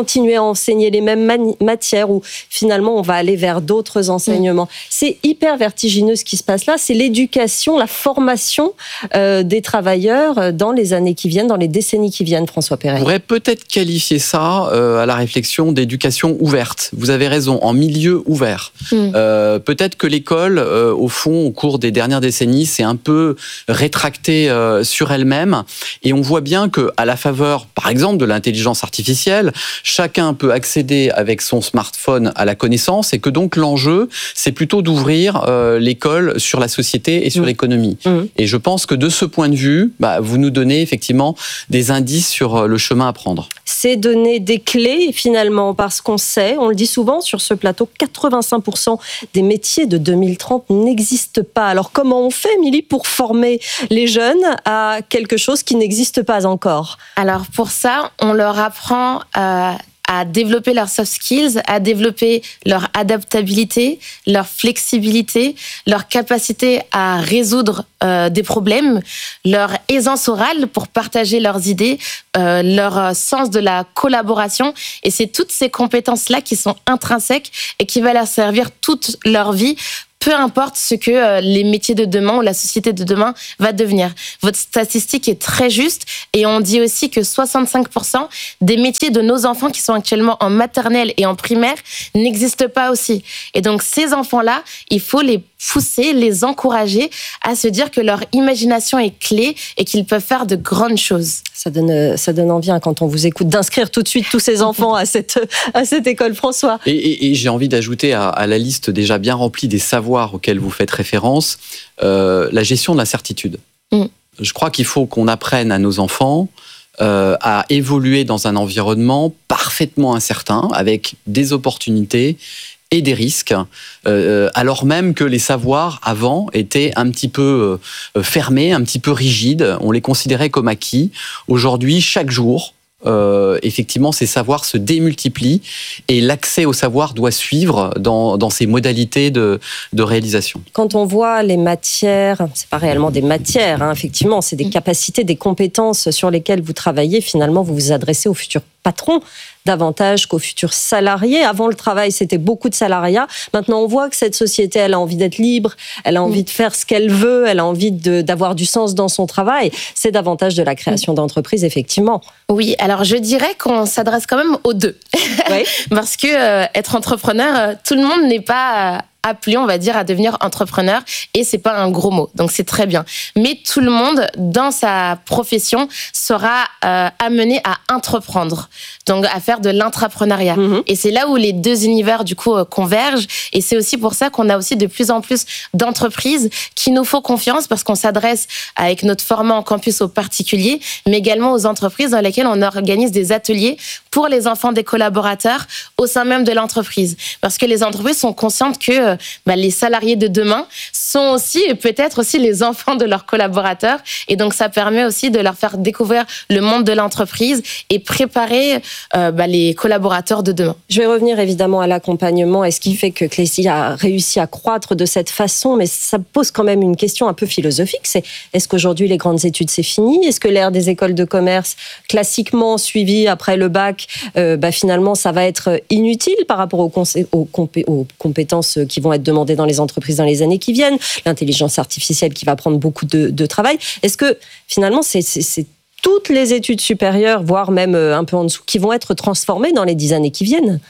continuer à enseigner les mêmes mani- matières ou finalement on va aller vers d'autres enseignements. Mmh. C'est hyper vertigineux ce qui se passe là. C'est l'éducation, la formation euh, des travailleurs dans les années qui viennent, dans les décennies qui viennent, François Perret. On pourrait peut-être qualifier ça euh, à la réflexion d'éducation ouverte. Vous avez raison, en milieu ouvert. Mmh. Euh, peut-être que l'école, euh, au fond, au cours des dernières décennies, s'est un peu rétractée euh, sur elle-même. Et on voit bien qu'à la faveur, par exemple, de l'intelligence artificielle, chacun peut accéder avec son smartphone à la connaissance et que donc l'enjeu, c'est plutôt d'ouvrir euh, l'école sur la société et sur mmh. l'économie. Mmh. Et je pense que de ce point de vue, bah, vous nous donnez effectivement des indices sur le chemin à prendre. C'est donner des clés finalement parce qu'on sait, on le dit souvent sur ce plateau, quatre-vingt-cinq pour cent des métiers de deux mille trente n'existent pas. Alors comment on fait, Émilie, pour former les jeunes à quelque chose qui n'existe pas encore? Alors pour ça, on leur apprend à... à développer leurs soft skills, à développer leur adaptabilité, leur flexibilité, leur capacité à résoudre euh, des problèmes, leur aisance orale pour partager leurs idées, euh, leur sens de la collaboration. Et c'est toutes ces compétences-là qui sont intrinsèques et qui vont leur servir toute leur vie, peu importe ce que euh, les métiers de demain ou la société de demain va devenir. Votre statistique est très juste et on dit aussi que soixante-cinq pour cent des métiers de nos enfants qui sont actuellement en maternelle et en primaire n'existent pas aussi. Et donc ces enfants-là, il faut les pousser, les encourager à se dire que leur imagination est clé et qu'ils peuvent faire de grandes choses. Ça donne, ça donne envie hein, quand on vous écoute d'inscrire tout de suite tous ces enfants à cette, à cette école, François. Et, et, et j'ai envie d'ajouter à, à la liste déjà bien remplie des savoirs auxquels vous faites référence, euh, la gestion de l'incertitude. Mm. Je crois qu'il faut qu'on apprenne à nos enfants euh, à évoluer dans un environnement parfaitement incertain, avec des opportunités et des risques, euh, alors même que les savoirs avant étaient un petit peu euh, fermés, un petit peu rigides, on les considérait comme acquis. Aujourd'hui, chaque jour, euh, effectivement, ces savoirs se démultiplient et l'accès au savoir doit suivre dans, dans ses modalités de, de réalisation. Quand on voit les matières, c'est pas réellement des matières, hein, effectivement, c'est des capacités, des compétences sur lesquelles vous travaillez, finalement, vous vous adressez aux futurs patrons davantage qu'aux futurs salariés. Avant le travail, c'était beaucoup de salariat. Maintenant, on voit que cette société, elle a envie d'être libre, elle a envie de faire ce qu'elle veut, elle a envie de, d'avoir du sens dans son travail. C'est davantage de la création d'entreprises, effectivement. Oui, alors je dirais qu'on s'adresse quand même aux deux. Oui. Parce que euh, être entrepreneur, euh, tout le monde n'est pas... Euh, appelé, on va dire, à devenir entrepreneur, et c'est pas un gros mot, donc c'est très bien. Mais tout le monde, dans sa profession, sera euh, amené à entreprendre, donc à faire de l'intrapreneuriat. Mmh. Et c'est là où les deux univers, du coup, euh, convergent, et c'est aussi pour ça qu'on a aussi de plus en plus d'entreprises qui nous font confiance, parce qu'on s'adresse avec notre format en campus aux particuliers, mais également aux entreprises dans lesquelles on organise des ateliers pour les enfants des collaborateurs au sein même de l'entreprise. Parce que les entreprises sont conscientes que bah, les salariés de demain sont aussi, et peut-être aussi, les enfants de leurs collaborateurs. Et donc, ça permet aussi de leur faire découvrir le monde de l'entreprise et préparer euh, bah, les collaborateurs de demain. Je vais revenir évidemment à l'accompagnement et ce qui fait que Clécy a réussi à croître de cette façon, mais ça pose quand même une question un peu philosophique. C'est, est-ce qu'aujourd'hui, les grandes études, c'est fini? Est-ce que l'ère des écoles de commerce, classiquement suivie après le bac, euh, bah, finalement, ça va être inutile par rapport aux, consé- aux, compé- aux compétences qui vont être demandées dans les entreprises dans les années qui viennent, l'intelligence artificielle qui va prendre beaucoup de, de travail. Est-ce que finalement, c'est, c'est, c'est toutes les études supérieures, voire même un peu en dessous, qui vont être transformées dans les dix années qui viennent?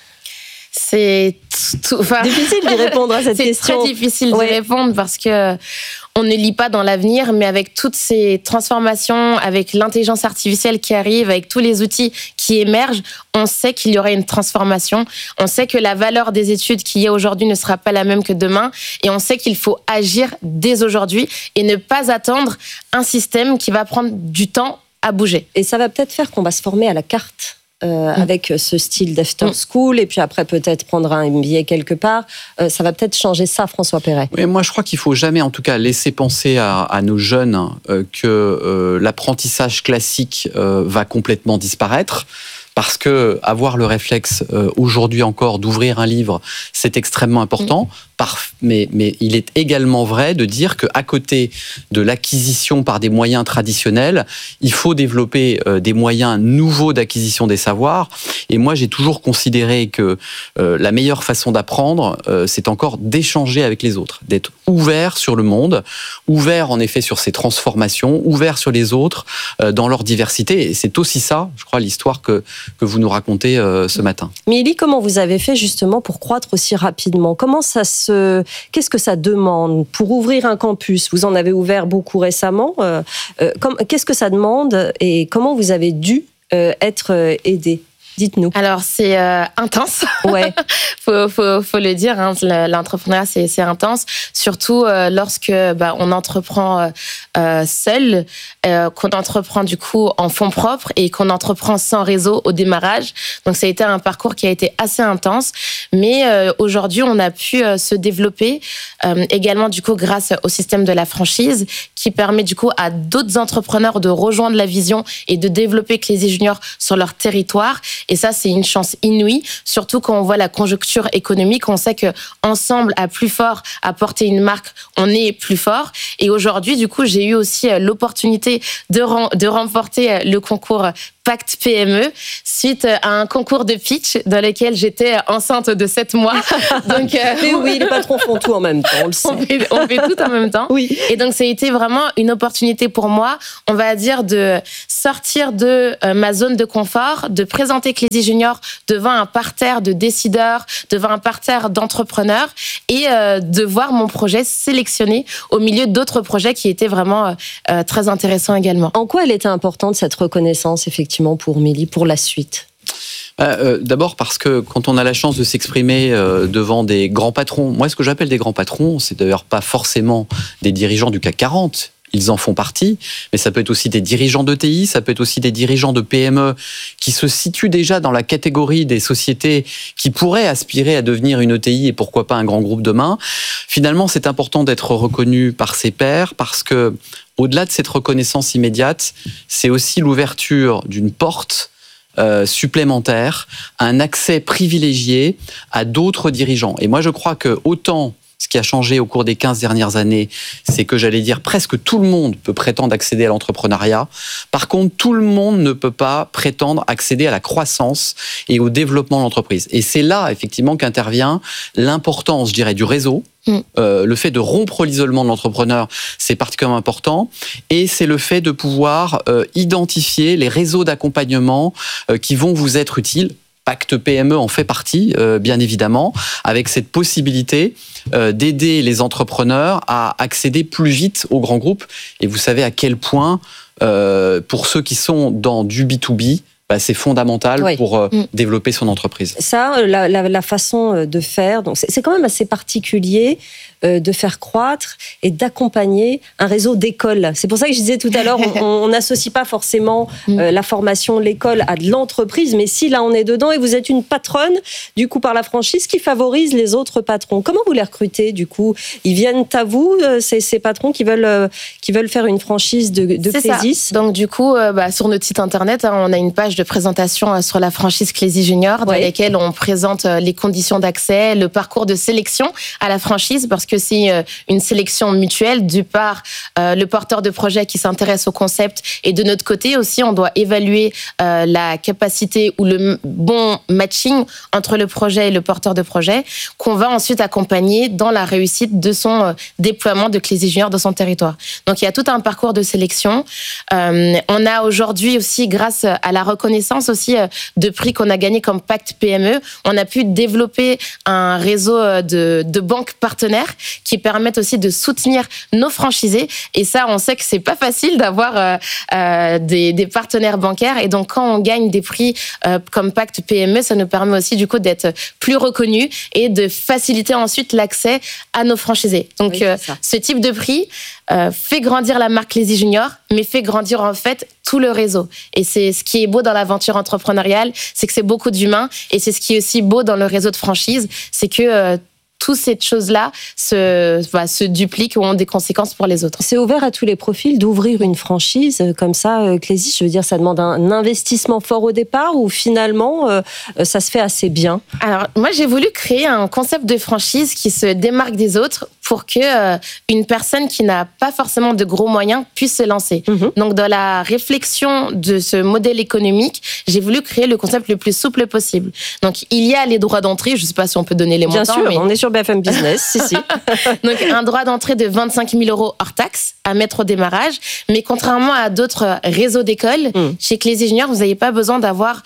C'est tout, enfin, difficile d'y répondre à cette c'est question. C'est très difficile ouais. d'y répondre parce que on ne lit pas dans l'avenir, mais avec toutes ces transformations, avec l'intelligence artificielle qui arrive, avec tous les outils qui émergent, on sait qu'il y aura une transformation. On sait que la valeur des études qu'il y a aujourd'hui ne sera pas la même que demain. Et on sait qu'il faut agir dès aujourd'hui et ne pas attendre un système qui va prendre du temps à bouger. Et ça va peut-être faire qu'on va se former à la carte. Euh, mmh. Avec ce style d'after school, et puis après peut-être prendre un M B A quelque part. Euh, ça va peut-être changer ça, François Perret. Oui, moi, je crois qu'il ne faut jamais, en tout cas, laisser penser à, à nos jeunes euh, que euh, l'apprentissage classique euh, va complètement disparaître. parce que avoir le réflexe euh, aujourd'hui encore d'ouvrir un livre, c'est extrêmement important. Mmh. Par, mais, mais il est également vrai de dire qu'à côté de l'acquisition par des moyens traditionnels, il faut développer euh, des moyens nouveaux d'acquisition des savoirs. Et moi, j'ai toujours considéré que euh, la meilleure façon d'apprendre, euh, c'est encore d'échanger avec les autres, d'être ouvert sur le monde, ouvert en effet sur ses transformations, ouvert sur les autres euh, dans leur diversité. Et c'est aussi ça, je crois, l'histoire que, que vous nous racontez euh, ce matin. Mélie, comment vous avez fait justement pour croître aussi rapidement ? Comment ça se Qu'est-ce que ça demande pour ouvrir un campus ? Vous en avez ouvert beaucoup récemment. Euh, euh, qu'est-ce que ça demande et comment vous avez dû euh, être aidé ? Dites-nous. Alors, c'est euh, intense. Ouais. faut, faut, faut le dire, hein, l'entrepreneuriat, c'est, c'est intense. Surtout euh, lorsque bah, on entreprend euh, seul, euh, qu'on entreprend du coup en fonds propres et qu'on entreprend sans réseau au démarrage. Donc, ça a été un parcours qui a été assez intense. Mais euh, aujourd'hui, on a pu euh, se développer euh, également du coup grâce au système de la franchise qui permet du coup à d'autres entrepreneurs de rejoindre la vision et de développer Clézy Junior sur leur territoire. Et ça, c'est une chance inouïe, surtout quand on voit la conjoncture économique. On sait que ensemble, à plus fort, à porter une marque, on est plus fort. Et aujourd'hui, du coup, j'ai eu aussi l'opportunité de, rem- de remporter le concours Pacte P M E suite à un concours de pitch dans lequel j'étais enceinte de sept mois. Donc, euh, Mais oui, les patrons font tout en même temps, on le sait. On fait, on fait tout en même temps. Oui. Et donc, ça a été vraiment une opportunité pour moi, on va dire, de sortir de euh, ma zone de confort, de présenter Clézy Junior devant un parterre de décideurs, devant un parterre d'entrepreneurs et euh, de voir mon projet sélectionné au milieu d'autres projets qui étaient vraiment euh, très intéressants également. En quoi elle était importante, cette reconnaissance, effectivement, pour Mélie, pour la suite ? Euh, D'abord parce que quand on a la chance de s'exprimer euh, devant des grands patrons, moi ce que j'appelle des grands patrons, c'est d'ailleurs pas forcément des dirigeants du C A C quarante, ils en font partie, mais ça peut être aussi des dirigeants d'E T I, ça peut être aussi des dirigeants de P M E qui se situent déjà dans la catégorie des sociétés qui pourraient aspirer à devenir une E T I et pourquoi pas un grand groupe demain. Finalement, c'est important d'être reconnu par ses pairs parce que au-delà de cette reconnaissance immédiate, c'est aussi l'ouverture d'une porte euh, supplémentaire, un accès privilégié à d'autres dirigeants. Et moi, je crois que autant ce qui a changé au cours des quinze dernières années, c'est que j'allais dire presque tout le monde peut prétendre accéder à l'entrepreneuriat. Par contre, tout le monde ne peut pas prétendre accéder à la croissance et au développement de l'entreprise. Et c'est là, effectivement, qu'intervient l'importance, je dirais, du réseau. Mmh. Euh, le fait de rompre l'isolement de l'entrepreneur, c'est particulièrement important. Et c'est le fait de pouvoir euh, identifier les réseaux d'accompagnement euh, qui vont vous être utiles. Pacte P M E en fait partie, euh, bien évidemment, avec cette possibilité euh, d'aider les entrepreneurs à accéder plus vite aux grands groupes. Et vous savez à quel point, euh, pour ceux qui sont dans du B deux B, bah, c'est fondamental oui. pour euh, mmh. développer son entreprise. Ça, la, la, la façon de faire, donc c'est, c'est quand même assez particulier euh, de faire croître et d'accompagner un réseau d'écoles. C'est pour ça que je disais tout à l'heure, on n'associe pas forcément euh, la formation, l'école à de l'entreprise, mais si là on est dedans et vous êtes une patronne, du coup par la franchise, qui favorise les autres patrons. Comment vous les recrutez du coup ? Ils viennent à vous, euh, ces, ces patrons qui veulent, euh, qui veulent faire une franchise de, de Clézy ? Donc du coup, euh, bah, sur notre site internet, hein, on a une page de présentation sur la franchise Clézy Junior, dans ouais. laquelle on présente les conditions d'accès, le parcours de sélection à la franchise, parce que c'est une sélection mutuelle, du part euh, le porteur de projet qui s'intéresse au concept, et de notre côté aussi, on doit évaluer euh, la capacité ou le bon matching entre le projet et le porteur de projet, qu'on va ensuite accompagner dans la réussite de son euh, déploiement de Clézy Junior dans son territoire. Donc il y a tout un parcours de sélection. Euh, on a aujourd'hui aussi, grâce à la reconnaissance aussi de prix qu'on a gagné comme Pacte P M E, on a pu développer un réseau de, de banques partenaires qui permettent aussi de soutenir nos franchisés. Et ça, on sait que c'est pas facile d'avoir euh, euh, des, des partenaires bancaires. Et donc, quand on gagne des prix euh, comme Pacte P M E, ça nous permet aussi du coup d'être plus reconnus et de faciliter ensuite l'accès à nos franchisés. Donc, oui, euh, ce type de prix euh, fait grandir la marque Clézy Junior, mais fait grandir en fait tout le réseau. Et c'est ce qui est beau dans l'aventure entrepreneuriale, c'est que c'est beaucoup d'humains, et c'est ce qui est aussi beau dans le réseau de franchise, c'est que euh, toutes ces choses-là se, voilà, se dupliquent ou ont des conséquences pour les autres. C'est ouvert à tous les profils d'ouvrir une franchise comme ça, Clézy. Je veux dire, ça demande un investissement fort au départ ou finalement, euh, ça se fait assez bien? Alors, moi, j'ai voulu créer un concept de franchise qui se démarque des autres pour que euh, une personne qui n'a pas forcément de gros moyens puisse se lancer. Mmh. Donc, dans la réflexion de ce modèle économique, j'ai voulu créer le concept le plus souple possible. Donc, il y a les droits d'entrée. Je ne sais pas si on peut donner les Bien montants. Bien sûr, mais... on est sur B F M Business, si, si. Donc, un droit d'entrée de vingt-cinq mille euros hors taxe à mettre au démarrage. Mais contrairement à d'autres réseaux d'écoles, mmh. chez Clézy Junior, vous n'avez pas besoin d'avoir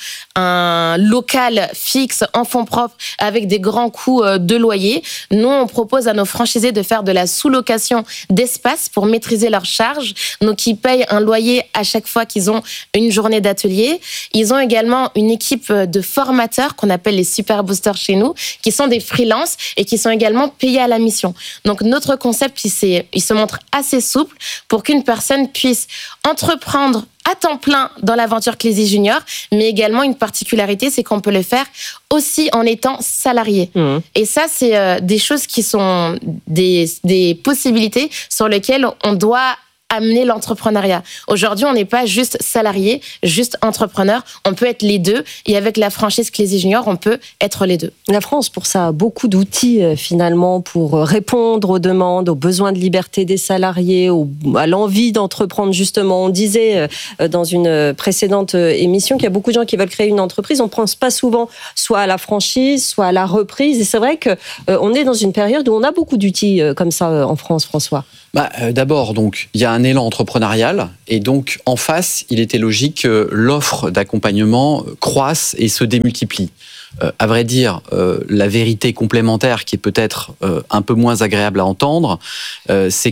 un local fixe en fonds propres avec des grands coûts de loyer. Nous, on propose à nos franchisés de faire de la sous-location d'espace pour maîtriser leurs charges. Donc, ils payent un loyer à chaque fois qu'ils ont une journée d'atelier. Ils ont également une équipe de formateurs qu'on appelle les super boosters chez nous, qui sont des freelances et qui sont également payés à la mission. Donc, notre concept, il, il se montre assez souple pour qu'une personne puisse entreprendre à temps plein dans l'aventure Clézy Junior, mais également une particularité, c'est qu'on peut le faire aussi en étant salarié. Mmh. Et ça, c'est euh, des choses qui sont des, des possibilités sur lesquelles on doit amener l'entrepreneuriat. Aujourd'hui, on n'est pas juste salarié, juste entrepreneur. On peut être les deux. Et avec la franchise Clézy Junior, on peut être les deux. La France, pour ça, a beaucoup d'outils finalement pour répondre aux demandes, aux besoins de liberté des salariés, aux, à l'envie d'entreprendre justement. On disait dans une précédente émission qu'il y a beaucoup de gens qui veulent créer une entreprise. On ne pense pas souvent soit à la franchise, soit à la reprise. Et c'est vrai qu'on est dans une période où on a beaucoup d'outils comme ça en France, François. Bah, euh, d'abord, donc, il y a un élan entrepreneurial et donc, en face, il était logique que l'offre d'accompagnement croisse et se démultiplie. Euh, à vrai dire, euh, la vérité complémentaire qui est peut-être euh, un peu moins agréable à entendre, euh, c'est